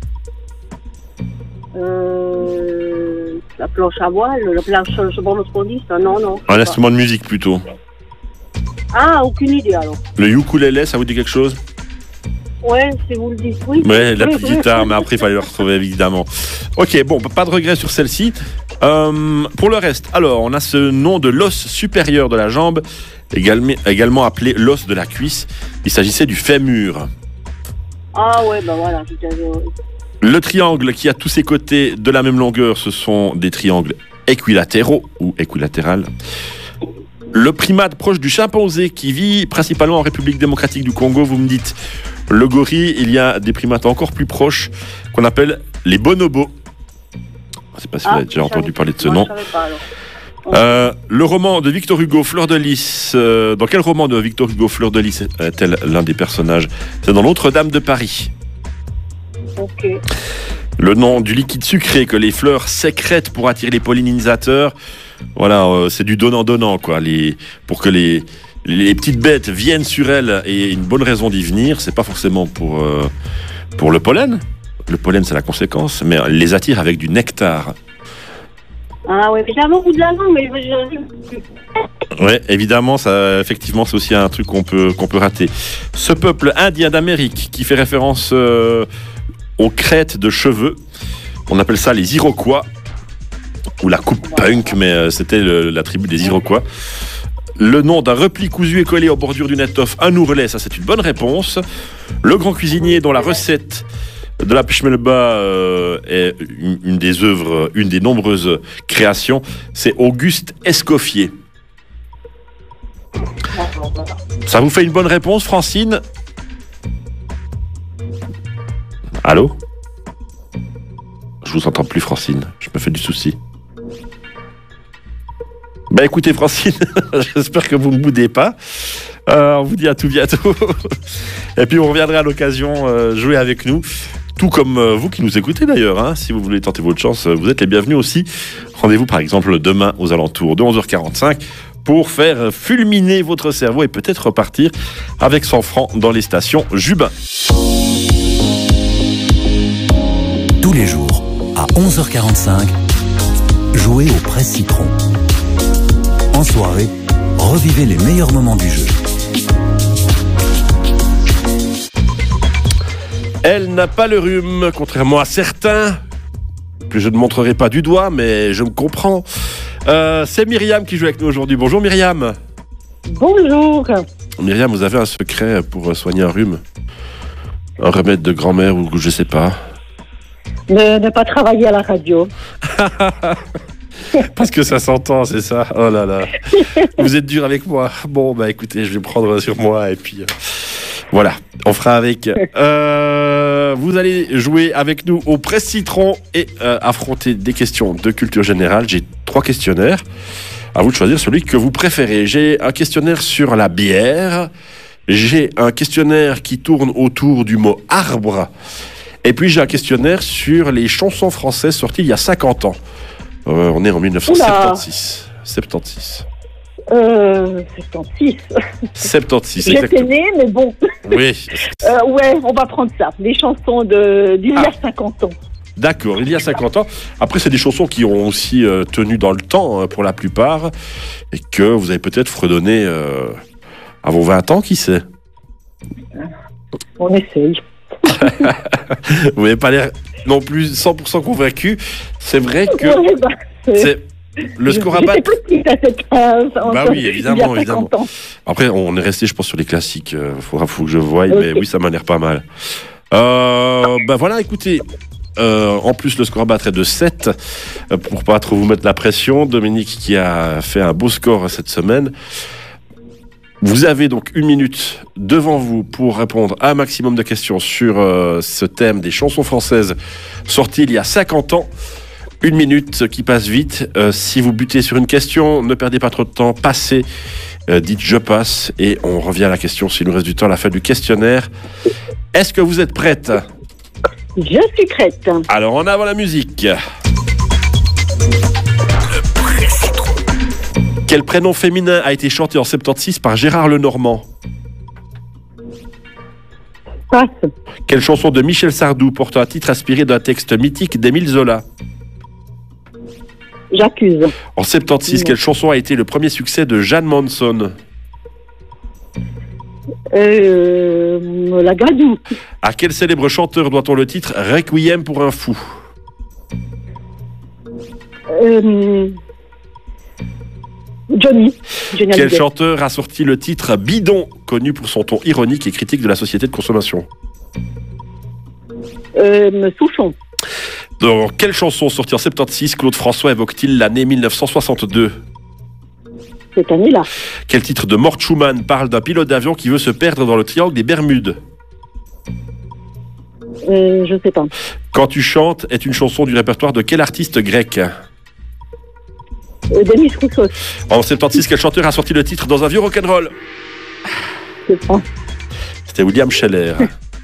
Euh, la planche à voile, la planche, je sais pas ce qu'on dit, ça, non, non. Un instrument de musique plutôt. Ah, aucune idée alors. Le ukulélé, ça vous dit quelque chose? Ouais, si vous le dites, oui. Ouais, la petite guitare, mais après il fallait le retrouver évidemment. Ok, bon, pas de regret sur celle-ci. Euh, pour le reste, alors, on a ce nom de l'os supérieur de la jambe, également, également appelé l'os de la cuisse. Il s'agissait du fémur. Ah ouais, ben voilà, tout à fait. Le triangle qui a tous ses côtés de la même longueur, ce sont des triangles équilatéraux ou équilatérales. Le primate proche du chimpanzé qui vit principalement en République démocratique du Congo, vous me dites le gorille, il y a des primates encore plus proches qu'on appelle les bonobos. Je ne sais pas si vous Ah, avez déjà je entendu savais- parler de ce moi, nom. je savais pas, alors. Euh, le roman de Victor Hugo, Fleur de Lys. euh, dans quel roman de Victor Hugo, Fleur de Lys est-elle l'un des personnages? C'est dans Notre-Dame de Paris. Ok. Le nom du liquide sucré que les fleurs sécrètent pour attirer les pollinisateurs. Voilà, euh, c'est du donnant-donnant, quoi. Les, pour que les, les petites bêtes viennent sur elles et une bonne raison d'y venir. C'est pas forcément pour, euh, pour le pollen. Le pollen, c'est la conséquence, mais elles les attire avec du nectar. Ah ouais, mais j'avais au bout de la langue, mais je... Ouais, évidemment, ça, effectivement, c'est aussi un truc qu'on peut, qu'on peut rater. Ce peuple indien d'Amérique qui fait référence euh, aux crêtes de cheveux, on appelle ça les Iroquois, ou la coupe punk, mais euh, c'était le- la tribu des Iroquois. Le nom d'un repli cousu et collé aux bordures d'une étoffe, un ourlet, ça c'est une bonne réponse. Le grand cuisinier dont la recette de la pêche melba euh, est une, une des œuvres, une des nombreuses créations, c'est Auguste Escoffier. Ça vous fait une bonne réponse, Francine? Allô? Je vous entends plus, Francine. Je me fais du souci. Bah écoutez, Francine, j'espère que vous ne boudez pas. Euh, on vous dit à tout bientôt. Et puis on reviendra à l'occasion euh, jouer avec nous. Tout comme euh, vous qui nous écoutez d'ailleurs. Hein. Si vous voulez tenter votre chance, euh, vous êtes les bienvenus aussi. Rendez-vous par exemple demain aux alentours de onze heures quarante-cinq pour faire fulminer votre cerveau et peut-être repartir avec cent francs dans les stations Jubin. Tous les jours, à onze heures quarante-cinq, jouez au Presse Citron. En soirée, revivez les meilleurs moments du jeu. Elle n'a pas le rhume, contrairement à certains. Que je ne montrerai pas du doigt, mais je me comprends. Euh, c'est Myriam qui joue avec nous aujourd'hui. Bonjour Myriam. Bonjour. Myriam, vous avez un secret pour soigner un rhume? Un remède de grand-mère ou je sais pas. Ne, ne pas travailler à la radio. Parce que ça s'entend, c'est ça. Oh là là. Vous êtes dur avec moi. Bon, bah écoutez, je vais prendre sur moi et puis... Euh, voilà, on fera avec. Euh, vous allez jouer avec nous au Presse Citron et euh, affronter des questions de culture générale. J'ai trois questionnaires. À vous de choisir celui que vous préférez. J'ai un questionnaire sur la bière. J'ai un questionnaire qui tourne autour du mot arbre. Et puis j'ai un questionnaire sur les chansons françaises sorties il y a cinquante ans. Euh, on est en dix-neuf cent soixante-seize. soixante-seize. Euh, soixante-six. soixante-seize, J'étais exactement. née, mais bon. Oui. Euh, ouais, on va prendre ça. Les chansons de, d'il y a cinquante ans. D'accord, il y a cinquante ans. Après, c'est des chansons qui ont aussi euh, tenu dans le temps, hein, pour la plupart, et que vous avez peut-être fredonné euh, à vos vingt ans, qui sait. On essaye. Vous n'avez pas l'air non plus cent pour cent convaincu. C'est vrai que Ouais, bah, c'est- c'est le score à battre. J'étais petite à cette phase. Bah oui, évidemment, il y a cinquante évidemment. ans. Après, on est resté, je pense, sur les classiques. Il faudra faut que je voie, Ok. mais oui, ça m'a l'air pas mal. Euh, ben voilà, écoutez. Euh, en plus, le score à battre est de sept. Euh, pour pas trop vous mettre la pression, Dominique qui a fait un beau score cette semaine. Vous avez donc une minute devant vous pour répondre à un maximum de questions sur euh, ce thème des chansons françaises sorties il y a cinquante ans. Une minute qui passe vite. Euh, si vous butez sur une question, ne perdez pas trop de temps. Passez, euh, dites je passe et on revient à la question s'il nous reste du temps à la fin du questionnaire. Est-ce que vous êtes prête ? Je suis prête. Alors en avant la musique. Quel prénom féminin a été chanté en soixante-seize par Gérard Lenormand ? Passe. Quelle chanson de Michel Sardou porte un titre inspiré d'un texte mythique d'Émile Zola ? J'accuse. En soixante-seize, quelle chanson a été le premier succès de Jeanne Manson ? Euh, la Gradou. À quel célèbre chanteur doit-on le titre Requiem pour un fou ? Euh, Johnny. Johnny Quel Hallyday. chanteur a sorti le titre Bidon, connu pour son ton ironique et critique de la société de consommation ? Euh, Souchon. Dans quelle chanson sortie en soixante-seize, Claude François évoque-t-il l'année mille neuf cent soixante-deux ? Cette année-là. Quel titre de Mort Schumann parle d'un pilote d'avion qui veut se perdre dans le triangle des Bermudes ? Euh, je sais pas. Quand tu chantes est une chanson du répertoire de quel artiste grec ? Euh, Denis Rousseau. En soixante-seize, quel chanteur a sorti le titre Dans un vieux rock'n'roll ? Je sais pas. C'était William Scheller.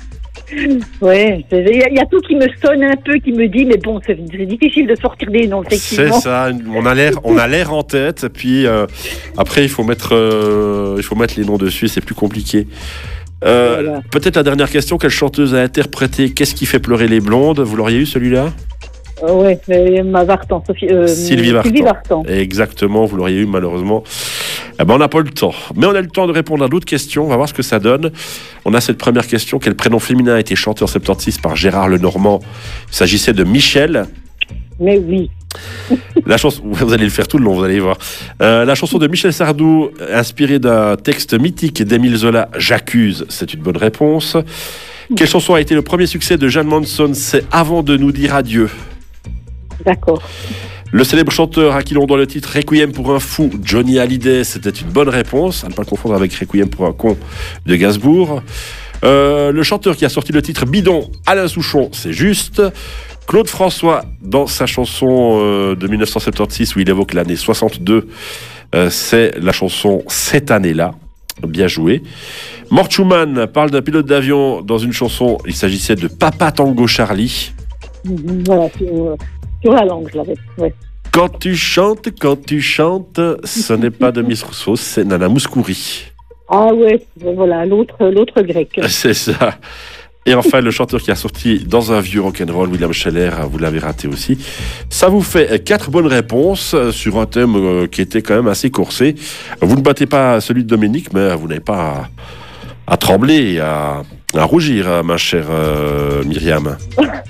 Ouais, il y, y a tout qui me sonne un peu, qui me dit, mais bon, c'est c'est difficile de sortir des noms, C'est effectivement. ça, on a l'air, on a l'air en tête, puis euh, après il faut mettre, euh, il faut mettre les noms dessus, c'est plus compliqué. Euh, Voilà. Peut-être la dernière question, quelle chanteuse a interprété Qu'est-ce qui fait pleurer les blondes ? Vous l'auriez eu celui-là ? Euh, ouais, mais ma Vartan, Sophie, euh, Sylvie Vartan. Sylvie Vartan. Exactement, vous l'auriez eu malheureusement. Eh ben, on n'a pas le temps. Mais on a le temps de répondre à d'autres questions. On va voir ce que ça donne. On a cette première question. Quel prénom féminin a été chanté en soixante-seize par Gérard Lenormand ? Il s'agissait de Michel. Mais oui. La chanson, vous allez le faire tout le long, vous allez voir. Euh, la chanson de Michel Sardou, inspirée d'un texte mythique d'Émile Zola, J'accuse, c'est une bonne réponse. Quelle chanson a été le premier succès de Jeanne Manson ? C'est Avant de nous dire adieu. D'accord. Le célèbre chanteur à qui l'on doit le titre Requiem pour un fou, Johnny Hallyday, c'était une bonne réponse, à ne pas le confondre avec Requiem pour un con de Gainsbourg. Euh, le chanteur qui a sorti le titre Bidon, Alain Souchon, c'est juste. Claude François, dans sa chanson euh, de mille neuf cent soixante-seize où il évoque l'année soixante-deux, euh, c'est la chanson Cette année-là. Bien joué. Mort Schumann parle d'un pilote d'avion dans une chanson, il s'agissait de Papa Tango Charlie. Voilà, sur, sur la langue, je l'avais. Ouais. Quand tu chantes, quand tu chantes, ce n'est pas de Miss Rousseau, c'est Nana Mouskouri. Ah ouais, voilà, l'autre, l'autre grec. C'est ça. Et enfin, le chanteur qui a sorti Dans un vieux rock'n'roll, William Scheller, vous l'avez raté aussi. Ça vous fait quatre bonnes réponses sur un thème qui était quand même assez coursé. Vous ne battez pas celui de Dominique, mais vous n'avez pas à, à trembler, à, à rougir, ma chère euh, Myriam.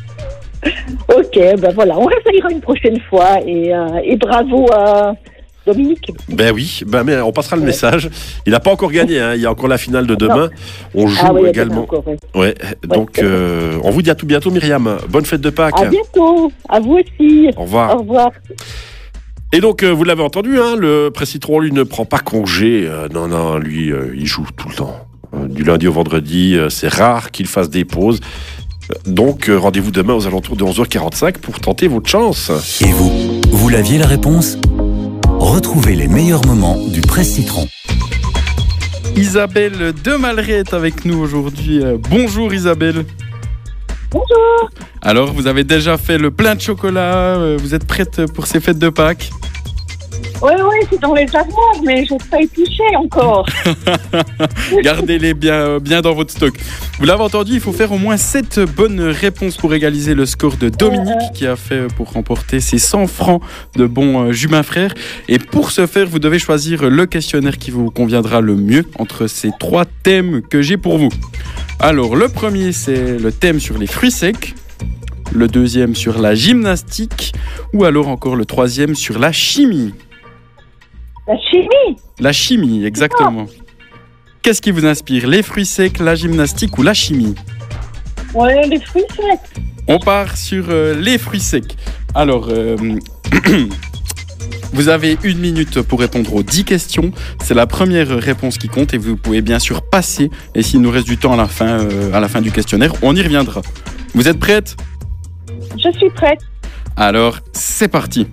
Ok, ben voilà, on réessayera une prochaine fois et, euh, et bravo à Dominique. Ben oui, ben mais on passera le message. Il n'a pas encore gagné, hein. Il y a encore la finale de demain. On joue Ah oui, il y a également. demain encore, ouais. Ouais, donc euh, on vous dit à tout bientôt, Myriam. Bonne fête de Pâques. À bientôt, à vous aussi. Au revoir. Au revoir. Et donc, euh, vous l'avez entendu, hein, le Presse-Citron, lui, ne prend pas congé. Euh, non, non, lui, euh, il joue tout le temps. Euh, du lundi au vendredi, euh, c'est rare qu'il fasse des pauses. Donc, euh, rendez-vous demain aux alentours de onze heures quarante-cinq pour tenter votre chance. Et vous, vous l'aviez la réponse ? Retrouvez les meilleurs moments du Presse-Citron. Isabelle de Malray est avec nous aujourd'hui. Euh, bonjour Isabelle. Bonjour. Alors, vous avez déjà fait le plein de chocolat, euh, vous êtes prête pour ces fêtes de Pâques ? Oui, oui, c'est dans les armoires, mais je n'ai pas épluché encore. Gardez-les bien, bien dans votre stock. Vous l'avez entendu, il faut faire au moins sept bonnes réponses pour égaliser le score de Dominique, euh, qui a fait pour remporter ses cent francs de bons Jubin Frères. Et pour ce faire, vous devez choisir le questionnaire qui vous conviendra le mieux entre ces trois thèmes que j'ai pour vous. Alors, le premier, c'est le thème sur les fruits secs. Le deuxième, sur la gymnastique. Ou alors encore le troisième, sur la chimie. La chimie. La chimie, exactement. Qu'est-ce qui vous inspire ? Les fruits secs, la gymnastique ou la chimie ? Oui, les fruits secs. On part sur euh, les fruits secs. Alors, euh, vous avez une minute pour répondre aux dix questions. C'est la première réponse qui compte et vous pouvez bien sûr passer. Et s'il nous reste du temps à la fin, euh, à la fin du questionnaire, on y reviendra. Vous êtes prête ? Je suis prête. Alors, c'est parti.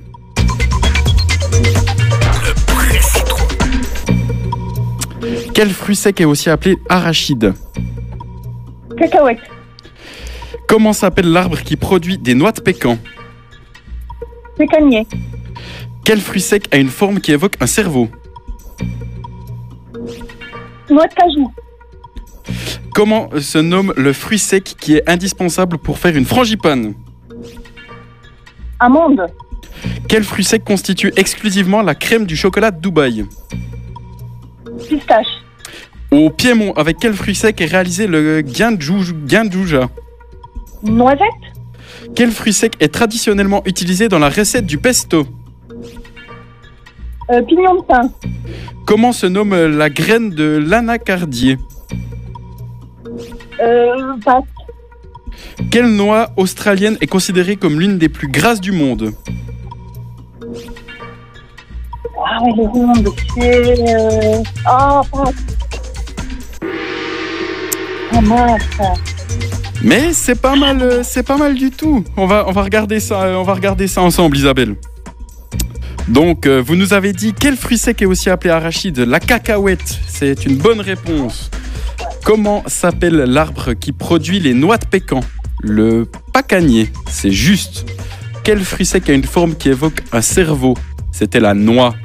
Quel fruit sec est aussi appelé arachide ? Cacahuète. Comment s'appelle l'arbre qui produit des noix de pécan ? Pécanier. Quel fruit sec a une forme qui évoque un cerveau ? Noix de cajou. Comment se nomme le fruit sec qui est indispensable pour faire une frangipane ? Amande. Quel fruit sec constitue exclusivement la crème du chocolat de Dubaï ? Pistache. Au Piémont, avec quel fruit sec est réalisé le guindjouja ? Noisette. Quel fruit sec est traditionnellement utilisé dans la recette du pesto ? Euh, pignon de pin. Comment se nomme la graine de l'anacardier ? Euh, passe. Quelle noix australienne est considérée comme l'une des plus grasses du monde ? Ah oui, les rondes, c'est... Euh... Ah, passe. Ah mince. Mais c'est pas mal, c'est pas mal du tout. On va, on va regarder ça, on va regarder ça ensemble, Isabelle. Donc, euh, vous nous avez dit quel fruit sec est aussi appelé arachide ? La cacahuète, c'est une bonne réponse. Comment s'appelle l'arbre qui produit les noix de pécan ? Le pacanier, c'est juste. Quel fruit sec a une forme qui évoque un cerveau ? C'était la noix.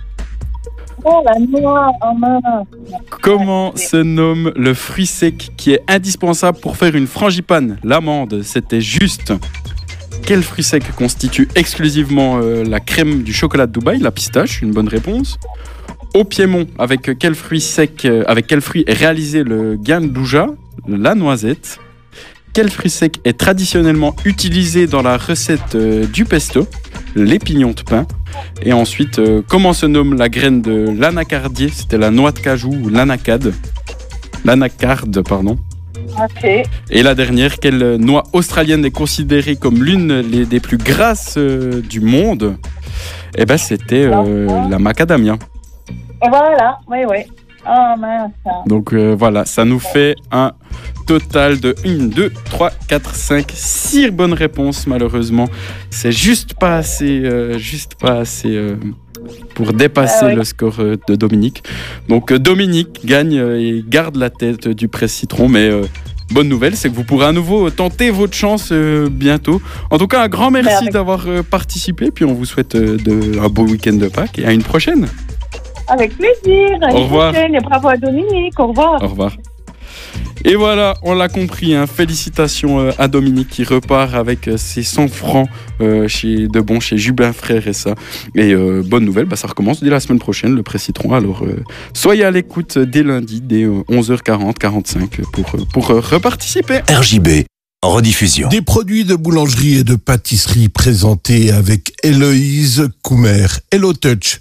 Oh, la noix, oh mince. Comment se nomme le fruit sec qui est indispensable pour faire une frangipane ? L'amande, c'était juste. Quel fruit sec constitue exclusivement euh, la crème du chocolat de Dubaï ? La pistache, une bonne réponse. Au Piémont, avec quel fruit sec, euh, avec quel fruit est réalisé le guindjouja ? La noisette. Quel fruit sec est traditionnellement utilisé dans la recette euh, du pesto ? Les pignons de pin. Et ensuite, euh, comment se nomme la graine de l'anacardier ? C'était la noix de cajou ou l'anacade. L'anacarde, pardon. Ok. Et la dernière, quelle noix australienne est considérée comme l'une des plus grasses euh, du monde ? Eh ben, c'était euh, la macadamia. Et voilà, oui, oui. Oh mince. Donc euh, voilà, ça nous fait un total de un, deux, trois, quatre, cinq, six bonnes réponses malheureusement. C'est juste pas assez, euh, juste pas assez euh, pour dépasser ah oui. le score euh, de Dominique. Donc euh, Dominique gagne euh, et garde la tête du Presse-Citron, mais euh, bonne nouvelle, c'est que vous pourrez à nouveau tenter votre chance euh, bientôt. En tout cas, un grand merci avec... d'avoir euh, participé, puis on vous souhaite euh, de, un beau week-end de Pâques et à une prochaine. Avec plaisir. À Au revoir. Et bravo à Dominique. Au revoir. Au revoir. Et voilà, on l'a compris. Hein. Félicitations euh, à Dominique qui repart avec euh, ses cent francs euh, chez de bon chez Jubin Frères et ça. Et euh, bonne nouvelle, bah, ça recommence dès la semaine prochaine, le Presse-Citron. Alors euh, soyez à l'écoute dès lundi, dès euh, onze heures quarante, quarante-cinq pour, euh, pour euh, reparticiper. R J B, en rediffusion. Des produits de boulangerie et de pâtisserie présentés avec Héloïse Coumer. Hello Touch.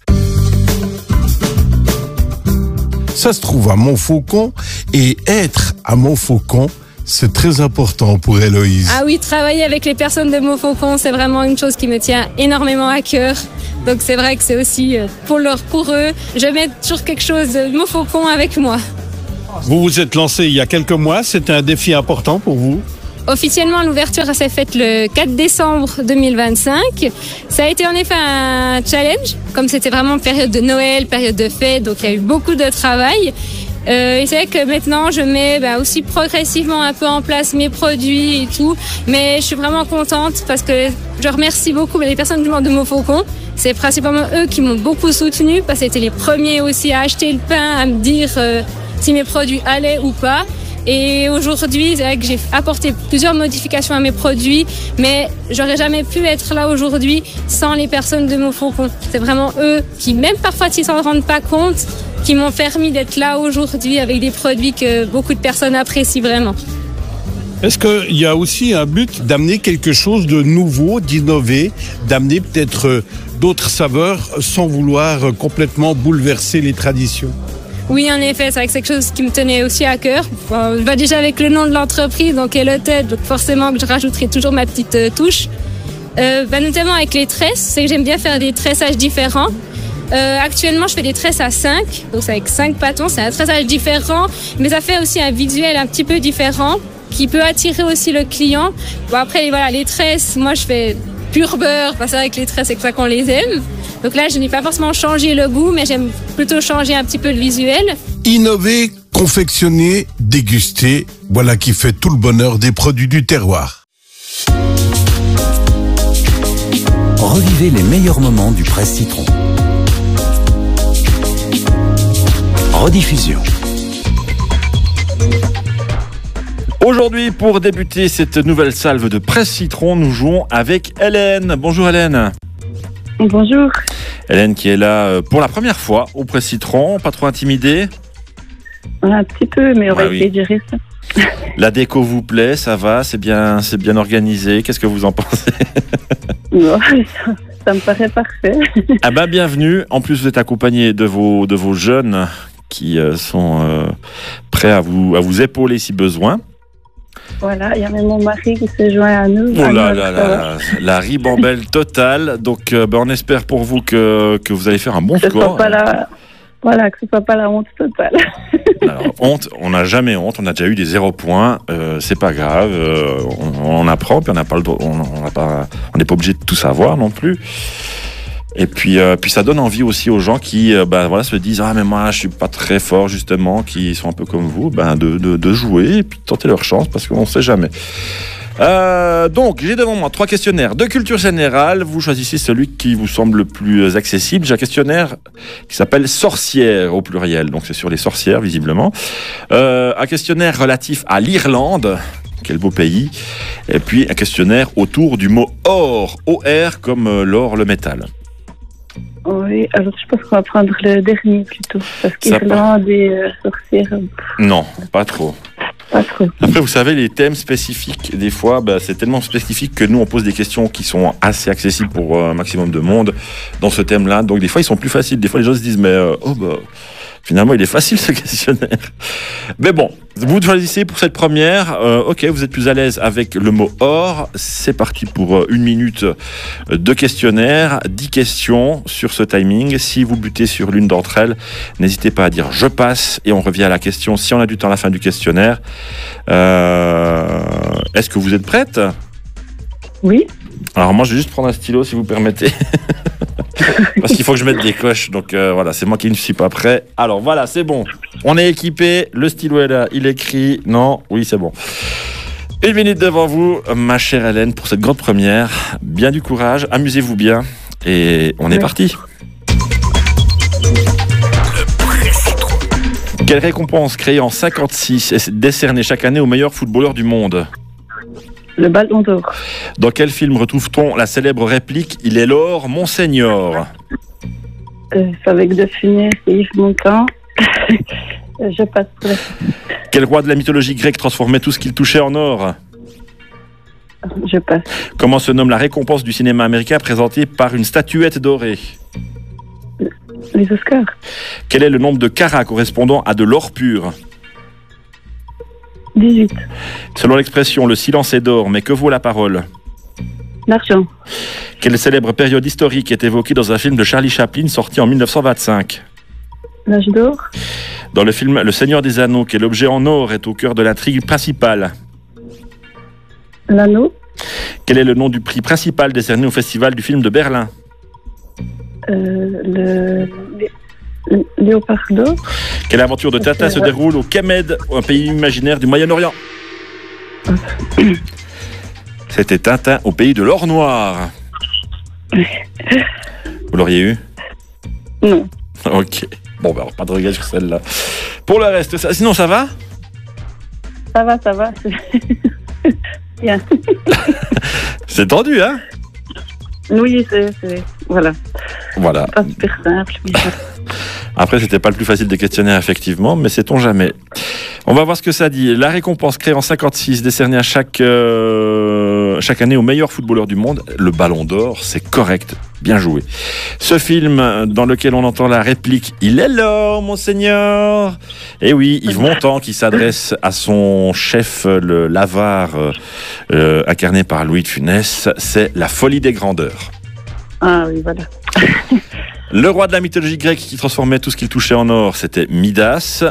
Ça se trouve à Montfaucon et être à Montfaucon, c'est très important pour Héloïse. Ah oui, travailler avec les personnes de Montfaucon, c'est vraiment une chose qui me tient énormément à cœur. Donc c'est vrai que c'est aussi pour, leur, pour eux, je mets toujours quelque chose de Montfaucon avec moi. Vous vous êtes lancé il y a quelques mois, c'était un défi important pour vous? Officiellement, l'ouverture s'est faite le quatre décembre deux mille vingt-cinq. Ça a été en effet un challenge, comme c'était vraiment période de Noël, période de fête, donc il y a eu beaucoup de travail. Euh, et c'est vrai que maintenant, je mets bah, aussi progressivement un peu en place mes produits et tout. Mais je suis vraiment contente parce que je remercie beaucoup les personnes du monde de Montfaucon. C'est principalement eux qui m'ont beaucoup soutenue parce que c'était les premiers aussi à acheter le pain, à me dire euh, si mes produits allaient ou pas. Et aujourd'hui, c'est vrai que j'ai apporté plusieurs modifications à mes produits, mais j'aurais jamais pu être là aujourd'hui sans les personnes de Montfaucon. C'est vraiment eux qui, même parfois s'ils s'en rendent pas compte, qui m'ont permis d'être là aujourd'hui avec des produits que beaucoup de personnes apprécient vraiment. Est-ce qu'il y a aussi un but d'amener quelque chose de nouveau, d'innover, d'amener peut-être euh, d'autres saveurs sans vouloir euh, complètement bouleverser les traditions? Oui, en effet, c'est vrai que c'est quelque chose qui me tenait aussi à cœur. Bon, je vais déjà avec le nom de l'entreprise, donc Hello-Ted, donc forcément que je rajouterai toujours ma petite euh, touche. Euh, bah, notamment avec les tresses, c'est que j'aime bien faire des tressages différents. Euh, actuellement, je fais des tresses à cinq, donc c'est avec cinq bâtons, c'est un tressage différent, mais ça fait aussi un visuel un petit peu différent qui peut attirer aussi le client. Bon, après, voilà, les tresses, moi je fais pur beurre, parce que avec les tresses, c'est comme ça qu'on les aime. Donc là, je n'ai pas forcément changé le goût, mais j'aime plutôt changer un petit peu le visuel. Innover, confectionner, déguster, voilà qui fait tout le bonheur des produits du terroir. Revivez les meilleurs moments du Presse Citron. Rediffusion. Aujourd'hui, pour débuter cette nouvelle salve de Presse Citron, nous jouons avec Hélène. Bonjour Hélène. Bonjour. Hélène qui est là pour la première fois au Presse Citron, pas trop intimidée? Un petit peu, mais on va ah, essayer oui. de gérer ça. La déco vous plaît, ça va, c'est bien, c'est bien organisé. Qu'est-ce que vous en pensez? Non, ça, ça me paraît parfait. Ah bah bienvenue. En plus, vous êtes accompagné de vos de vos jeunes qui euh, sont euh, prêts à vous à vous épauler si besoin. Voilà, il y a même mon mari qui se joint à nous. Oh là là là, la ribambelle totale. Donc, euh, ben, on espère pour vous que, que vous allez faire un bon que score. Ce soit pas la... Voilà, que ce soit pas la honte totale. Alors, honte, on n'a jamais honte. On a déjà eu des zéro points. Euh, c'est pas grave. Euh, on, on apprend, puis on n'a pas le droit. On n'a pas. On n'est pas obligé de tout savoir non plus. Et puis, euh, puis ça donne envie aussi aux gens qui euh, ben, voilà, se disent « Ah, mais moi, je suis pas très fort, justement », qui sont un peu comme vous, ben, de, de, de jouer et puis de tenter leur chance, parce qu'on ne sait jamais. Euh, donc, j'ai devant moi trois questionnaires de culture générale. Vous choisissez celui qui vous semble le plus accessible. J'ai un questionnaire qui s'appelle « Sorcières » au pluriel, donc c'est sur les sorcières, visiblement. Euh, un questionnaire relatif à l'Irlande. Quel beau pays. Et puis, un questionnaire autour du mot « or », O R comme euh, l'or, le métal. Oui, alors je pense qu'on va prendre le dernier plutôt, parce qu'Irlande et euh, sorcières... Non, pas trop. Pas trop. Après, vous savez, les thèmes spécifiques, des fois, bah, c'est tellement spécifique que nous, on pose des questions qui sont assez accessibles pour euh, un maximum de monde dans ce thème-là. Donc, des fois, ils sont plus faciles. Des fois, les gens se disent, mais euh, oh, bah, finalement, il est facile ce questionnaire. Mais bon, vous choisissez pour cette première. Euh, ok, vous êtes plus à l'aise avec le mot or. C'est parti pour euh, une minute de questionnaire. dix questions sur ce timing. Si vous butez sur l'une d'entre elles, n'hésitez pas à dire je passe et on revient à la question si on a du temps à la fin du questionnaire. Euh, est-ce que vous êtes prête? Oui. Alors moi, je vais juste prendre un stylo si vous permettez. Parce qu'il faut que je mette des coches. Donc euh, voilà, c'est moi qui ne suis pas prêt. Alors voilà, c'est bon. On est équipé. Le stylo est là. Il écrit. Non. Oui, c'est bon. Une minute devant vous, ma chère Hélène, pour cette grande première. Bien du courage. Amusez-vous bien. Et on est oui. parti. Quelle récompense créée en cinquante-six est décernée chaque année au meilleur footballeur du monde? Le Ballon d'Or. Dans quel film retrouve-t-on la célèbre réplique « Il est l'or, Monseigneur » euh, C'est avec De Funès et Yves Montand. Je passe pour la... Quel roi de la mythologie grecque transformait tout ce qu'il touchait en or? Je passe. Comment se nomme la récompense du cinéma américain présentée par une statuette dorée? Les Oscars. Quel est le nombre de carats correspondant à de l'or pur? dix-huit. Selon l'expression, le silence est d'or, mais que vaut la parole? L'argent. Quelle célèbre période historique est évoquée dans un film de Charlie Chaplin sorti en mille neuf cent vingt-cinq? L'âge d'or. Dans le film Le Seigneur des Anneaux, quel objet en or est au cœur de l'intrigue principale? L'anneau. Quel est le nom du prix principal décerné au Festival du film de Berlin? Euh, le... le léopard d'or. Quelle aventure de Tintin se déroule au Kemed, un pays imaginaire du Moyen-Orient? C'était Tintin au pays de l'or noir. Vous l'auriez eu? Non. Ok. Bon, ben, pas de regret sur celle-là. Pour le reste, ça... sinon ça va? Ça va, ça va. Bien. C'est tendu, hein? Oui, c'est... c'est... Voilà. Voilà. C'est pas super simple. Mais... Après, c'était pas le plus facile des questionnaires, effectivement, mais sait-on jamais. On va voir ce que ça dit. La récompense créée en cinquante-six, décernée à chaque, euh, chaque année au meilleur footballeur du monde, le Ballon d'Or, c'est correct. Bien joué. Ce film dans lequel on entend la réplique « Il est l'or, monseigneur !» Et oui, Yves Montand qui s'adresse à son chef, le l'avare, euh, incarné par Louis de Funès, c'est La folie des grandeurs. Ah oui, voilà. Le roi de la mythologie grecque qui transformait tout ce qu'il touchait en or, c'était Midas.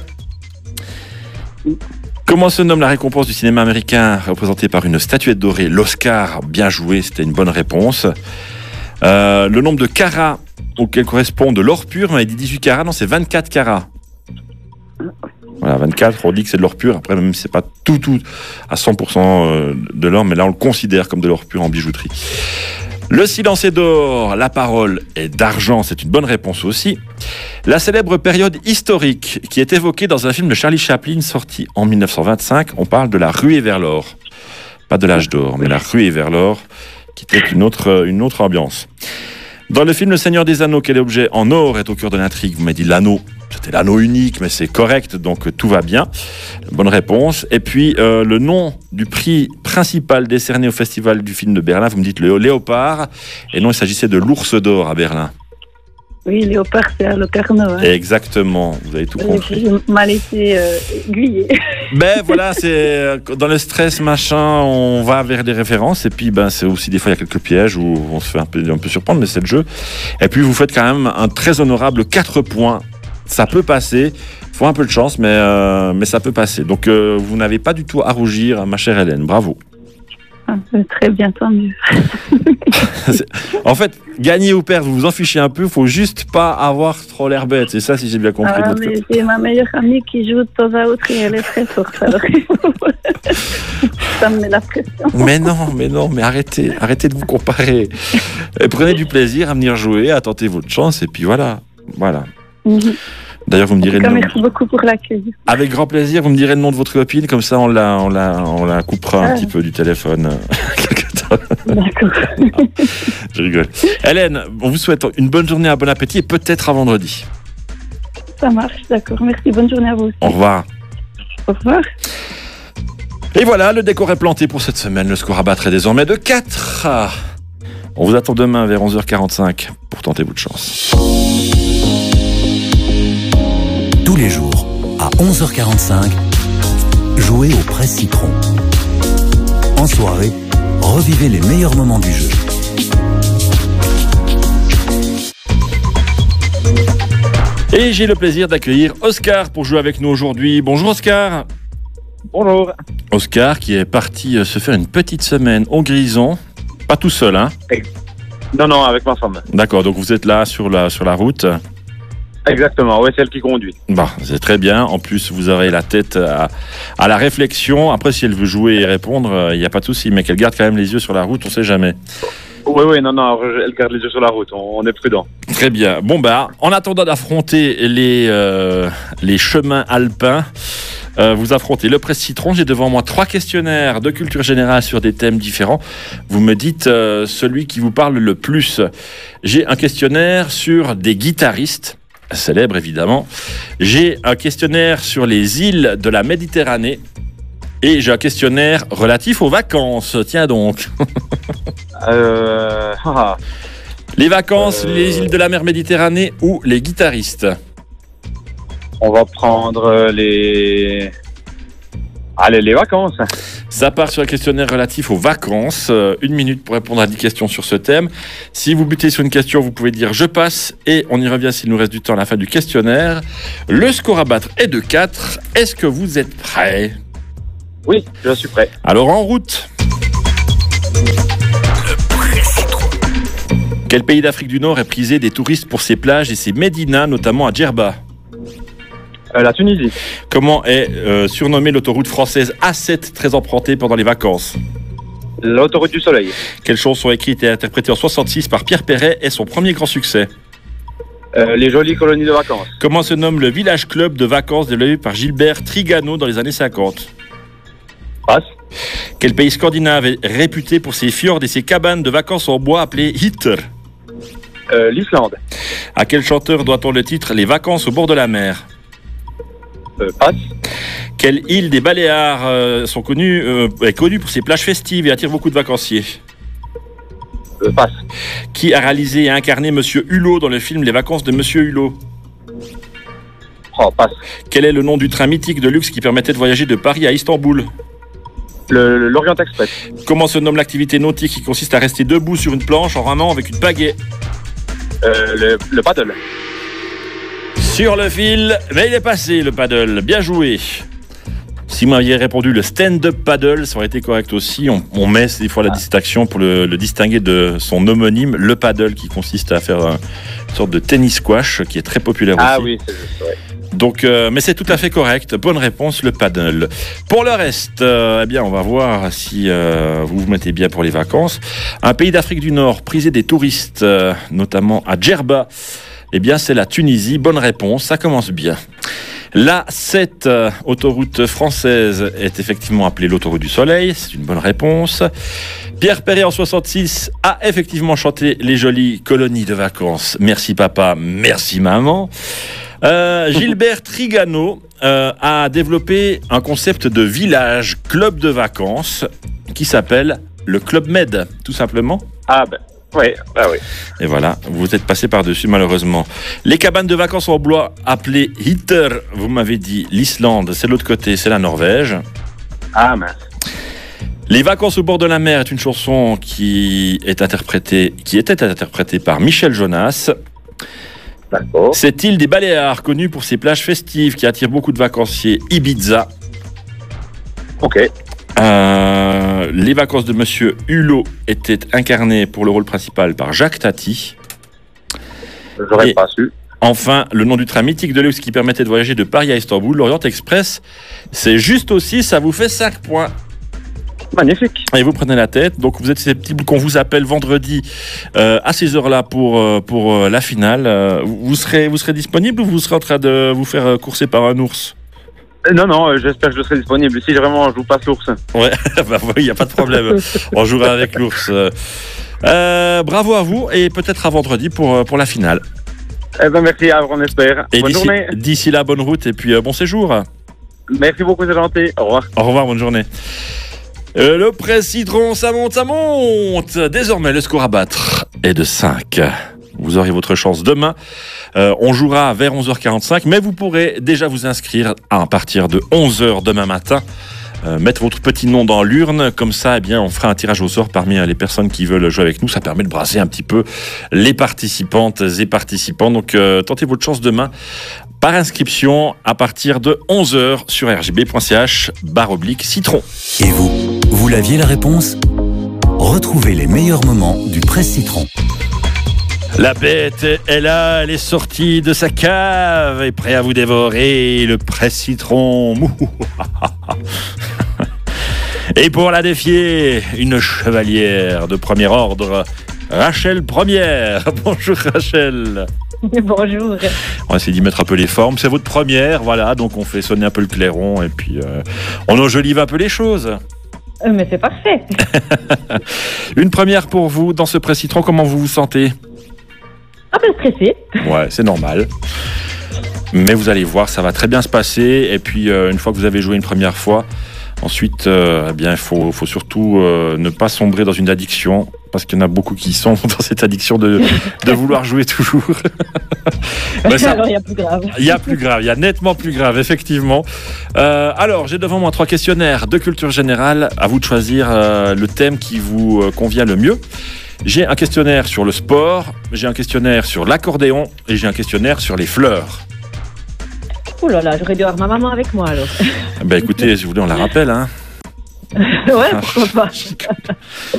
Comment se nomme la récompense du cinéma américain représentée par une statuette dorée? L'Oscar. Bien joué, c'était une bonne réponse. Euh, le nombre de carats auquel correspond de l'or pur, on a dit dix-huit carats, non, c'est vingt-quatre carats. Voilà, vingt-quatre, on dit que c'est de l'or pur. Après, même si c'est pas tout, tout à cent pour cent de l'or, mais là, on le considère comme de l'or pur en bijouterie. Le silence est d'or, la parole est d'argent, c'est une bonne réponse aussi. La célèbre période historique qui est évoquée dans un film de Charlie Chaplin sorti en mille neuf cent vingt-cinq, on parle de la ruée vers l'or. Pas de l'âge d'or, mais la ruée vers l'or, qui était une autre, une autre ambiance. Dans le film Le Seigneur des Anneaux, quel objet en or est au cœur de l'intrigue? Vous m'avez dit l'anneau. C'était l'anneau unique, mais c'est correct, donc tout va bien. Bonne réponse. Et puis, euh, le nom du prix principal décerné au Festival du film de Berlin, vous me dites le léopard. Et non, il s'agissait de l'ours d'or à Berlin. Oui, léopard, c'est à Locarno. Hein. Exactement, vous avez tout compris. Je m'a laissé euh, aiguiller. Ben voilà, c'est dans le stress, machin, on va vers des références. Et puis, ben, c'est aussi des fois, il y a quelques pièges où on se fait un peu, un peu surprendre, mais c'est le jeu. Et puis, vous faites quand même un très honorable quatre points. Ça peut passer, il faut un peu de chance, mais, euh, mais ça peut passer. Donc, euh, vous n'avez pas du tout à rougir, ma chère Hélène. Bravo. Ah, très bien, tant mieux. En fait, gagner ou perdre, vous vous en fichez un peu, il faut juste pas avoir trop l'air bête. C'est ça, si j'ai bien compris. Ah, mais c'est ma meilleure amie qui joue de temps à autre et elle est très forte. Alors, ça me met la pression. Mais non, mais non, mais arrêtez, arrêtez de vous comparer. Et prenez du plaisir à venir jouer, à tenter votre chance, et puis voilà. Voilà. Mm-hmm. D'ailleurs, vous me direz. En tout cas, le nom. Merci beaucoup pour l'accueil. Avec grand plaisir, vous me direz le nom de votre copine, comme ça on la, on la, on la coupera un ah. petit peu du téléphone. D'accord. Je rigole. Hélène, on vous souhaite une bonne journée, un bon appétit et peut-être à vendredi. Ça marche, d'accord. Merci, bonne journée à vous aussi. Au revoir. Au revoir. Et voilà, le décor est planté pour cette semaine. Le score à battre est désormais de quatre. On vous attend demain vers onze heures quarante-cinq pour tenter votre chance. Tous les jours, à onze heures quarante-cinq, jouez au Presse Citron. En soirée, revivez les meilleurs moments du jeu. Et j'ai le plaisir d'accueillir Oscar pour jouer avec nous aujourd'hui. Bonjour Oscar. Bonjour. Oscar qui est parti se faire une petite semaine au Grison. Pas tout seul, hein? Non, non, avec ma femme. D'accord, donc vous êtes là sur la, sur la route. Exactement, oui, c'est elle qui conduit. Bon, c'est très bien. En plus, vous aurez la tête à, à la réflexion. Après, si elle veut jouer et répondre, il n'y a pas de souci. Mais qu'elle garde quand même les yeux sur la route, on ne sait jamais. Oui, oui, non, non, elle garde les yeux sur la route. On, on est prudent. Très bien. Bon, bah, en attendant d'affronter les, euh, les chemins alpins, euh, vous affrontez le Presse Citron. J'ai devant moi trois questionnaires de culture générale sur des thèmes différents. Vous me dites euh, celui qui vous parle le plus. J'ai un questionnaire sur des guitaristes. Célèbre évidemment. J'ai un questionnaire sur les îles de la Méditerranée et j'ai un questionnaire relatif aux vacances. Tiens donc. euh... Les vacances, euh... les îles de la mer Méditerranée ou les guitaristes? On va prendre les Allez, les vacances. Ça part sur un questionnaire relatif aux vacances. Euh, une minute pour répondre à dix questions sur ce thème. Si vous butez sur une question, vous pouvez dire « je passe » et on y revient s'il nous reste du temps à la fin du questionnaire. Le score à battre est de quatre. Est-ce que vous êtes prêts ? Oui, je suis prêt. Alors en route. Quel pays d'Afrique du Nord est prisé des touristes pour ses plages et ses médinas, notamment à Djerba ? Euh, la Tunisie. Comment est euh, surnommée l'autoroute française A sept très empruntée pendant les vacances ? L'autoroute du soleil. Quelle chanson écrite et interprétée en soixante-six par Pierre Perret est son premier grand succès ? Euh, les jolies colonies de vacances. Comment se nomme le village club de vacances développé par Gilbert Trigano dans les années cinquante ? Passe. Quel pays scandinave est réputé pour ses fjords et ses cabanes de vacances en bois appelées Hytter ? Euh, L'Islande. À quel chanteur doit-on le titre « Les vacances au bord de la mer » ? Euh, passe. Quelle île des Baléares euh, sont connues, euh, est connue pour ses plages festives et attire beaucoup de vacanciers ? Euh, passe. Qui a réalisé et incarné Monsieur Hulot dans le film Les vacances de Monsieur Hulot ? Oh, passe. Quel est le nom du train mythique de luxe qui permettait de voyager de Paris à Istanbul ? Le, L'Orient Express. Comment se nomme l'activité nautique qui consiste à rester debout sur une planche en ramant avec une pagaie ? euh, le, le paddle. Sur le fil, mais il est passé le paddle, bien joué. Si vous m'aviez répondu le stand-up paddle, ça aurait été correct aussi. On, on met des fois la distinction pour le, le distinguer de son homonyme, le paddle, qui consiste à faire un, une sorte de tennis squash qui est très populaire ah, aussi. Ah oui, c'est juste, ouais. Donc, euh, mais c'est tout à fait correct. Bonne réponse, le paddle. Pour le reste, euh, eh bien, on va voir si euh, vous vous mettez bien pour les vacances. Un pays d'Afrique du Nord prisé des touristes, euh, notamment à Djerba. Eh bien, c'est la Tunisie. Bonne réponse, ça commence bien. La sept euh, autoroute française est effectivement appelée l'autoroute du soleil. C'est une bonne réponse. Pierre Perret en soixante-six a effectivement chanté les jolies colonies de vacances. Merci papa, merci maman. Euh, Gilbert Trigano euh, a développé un concept de village club de vacances qui s'appelle le Club Med, tout simplement. Ah ben. Oui, bah oui. Et voilà, vous êtes passé par-dessus malheureusement. Les cabanes de vacances en bois appelées Hytter, vous m'avez dit l'Islande, c'est l'autre côté, c'est la Norvège. Ah mince. Les vacances au bord de la mer est une chanson qui est interprétée, qui était interprétée par Michel Jonas. D'accord. Cette île des Baléares, connue pour ses plages festives qui attirent beaucoup de vacanciers, Ibiza. Ok. Euh, les vacances de Monsieur Hulot étaient incarnées pour le rôle principal par Jacques Tati. J'aurais Et pas su. Enfin, le nom du train mythique de luxe qui permettait de voyager de Paris à Istanbul, l'Orient Express, c'est juste aussi, ça vous fait cinq points. Magnifique. Et vous prenez la tête, donc vous êtes susceptible qu'on vous appelle vendredi euh, à ces heures-là pour, euh, pour euh, la finale. Euh, vous, serez, vous serez disponible ou vous serez en train de vous faire courser par un ours ? Non, non, euh, j'espère que je serai disponible. Si vraiment je joue pas l'ours. Ouais, bah oui, il n'y a pas de problème. On jouera avec l'ours. Euh, bravo à vous et peut-être à vendredi pour, pour la finale. Eh ben merci, on espère. Et bonne d'ici, journée. D'ici là, bonne route et puis euh, bon séjour. Merci beaucoup, c'est gentil. Au revoir. Au revoir, bonne journée. Euh, le presse citron, ça monte, ça monte. Désormais, le score à battre est de cinq. Vous aurez votre chance demain. Euh, on jouera vers onze heures quarante-cinq, mais vous pourrez déjà vous inscrire à partir de onze heures demain matin. Euh, mettre votre petit nom dans l'urne, comme ça, eh bien, on fera un tirage au sort parmi les personnes qui veulent jouer avec nous. Ça permet de brasser un petit peu les participantes et participants. Donc, euh, tentez votre chance demain par inscription à partir de onze heures sur r g b point c h barre oblique citron. Et vous, vous l'aviez la réponse ? Retrouvez les meilleurs moments du Presse Citron. La bête est là, elle est sortie de sa cave et prête à vous dévorer le Presse Citron. Et pour la défier, une chevalière de premier ordre, Rachel Première. Bonjour Rachel. Bonjour. On va essayer d'y mettre un peu les formes. C'est votre première, voilà, donc on fait sonner un peu le clairon et puis euh, on enjolive un peu les choses. Euh, mais c'est parfait. Une première pour vous dans ce Presse Citron, comment vous vous sentez ? Un peu stressé. Ouais, c'est normal. Mais vous allez voir, ça va très bien se passer. Et puis, euh, une fois que vous avez joué une première fois, ensuite, euh, eh bien, il faut, faut surtout euh, ne pas sombrer dans une addiction. parce qu'il y en a beaucoup qui sont dans cette addiction de, de vouloir jouer toujours. Ben ça, alors, il y a plus grave. Il y a plus grave, il y a nettement plus grave, effectivement. Euh, alors, j'ai devant moi trois questionnaires de culture générale. À vous de choisir euh, le thème qui vous euh, convient le mieux. J'ai un questionnaire sur le sport, j'ai un questionnaire sur l'accordéon et j'ai un questionnaire sur les fleurs. Oh là là, j'aurais dû avoir ma maman avec moi alors. Ben écoutez, si vous voulez, on la rappelle, hein. Ouais, pourquoi pas.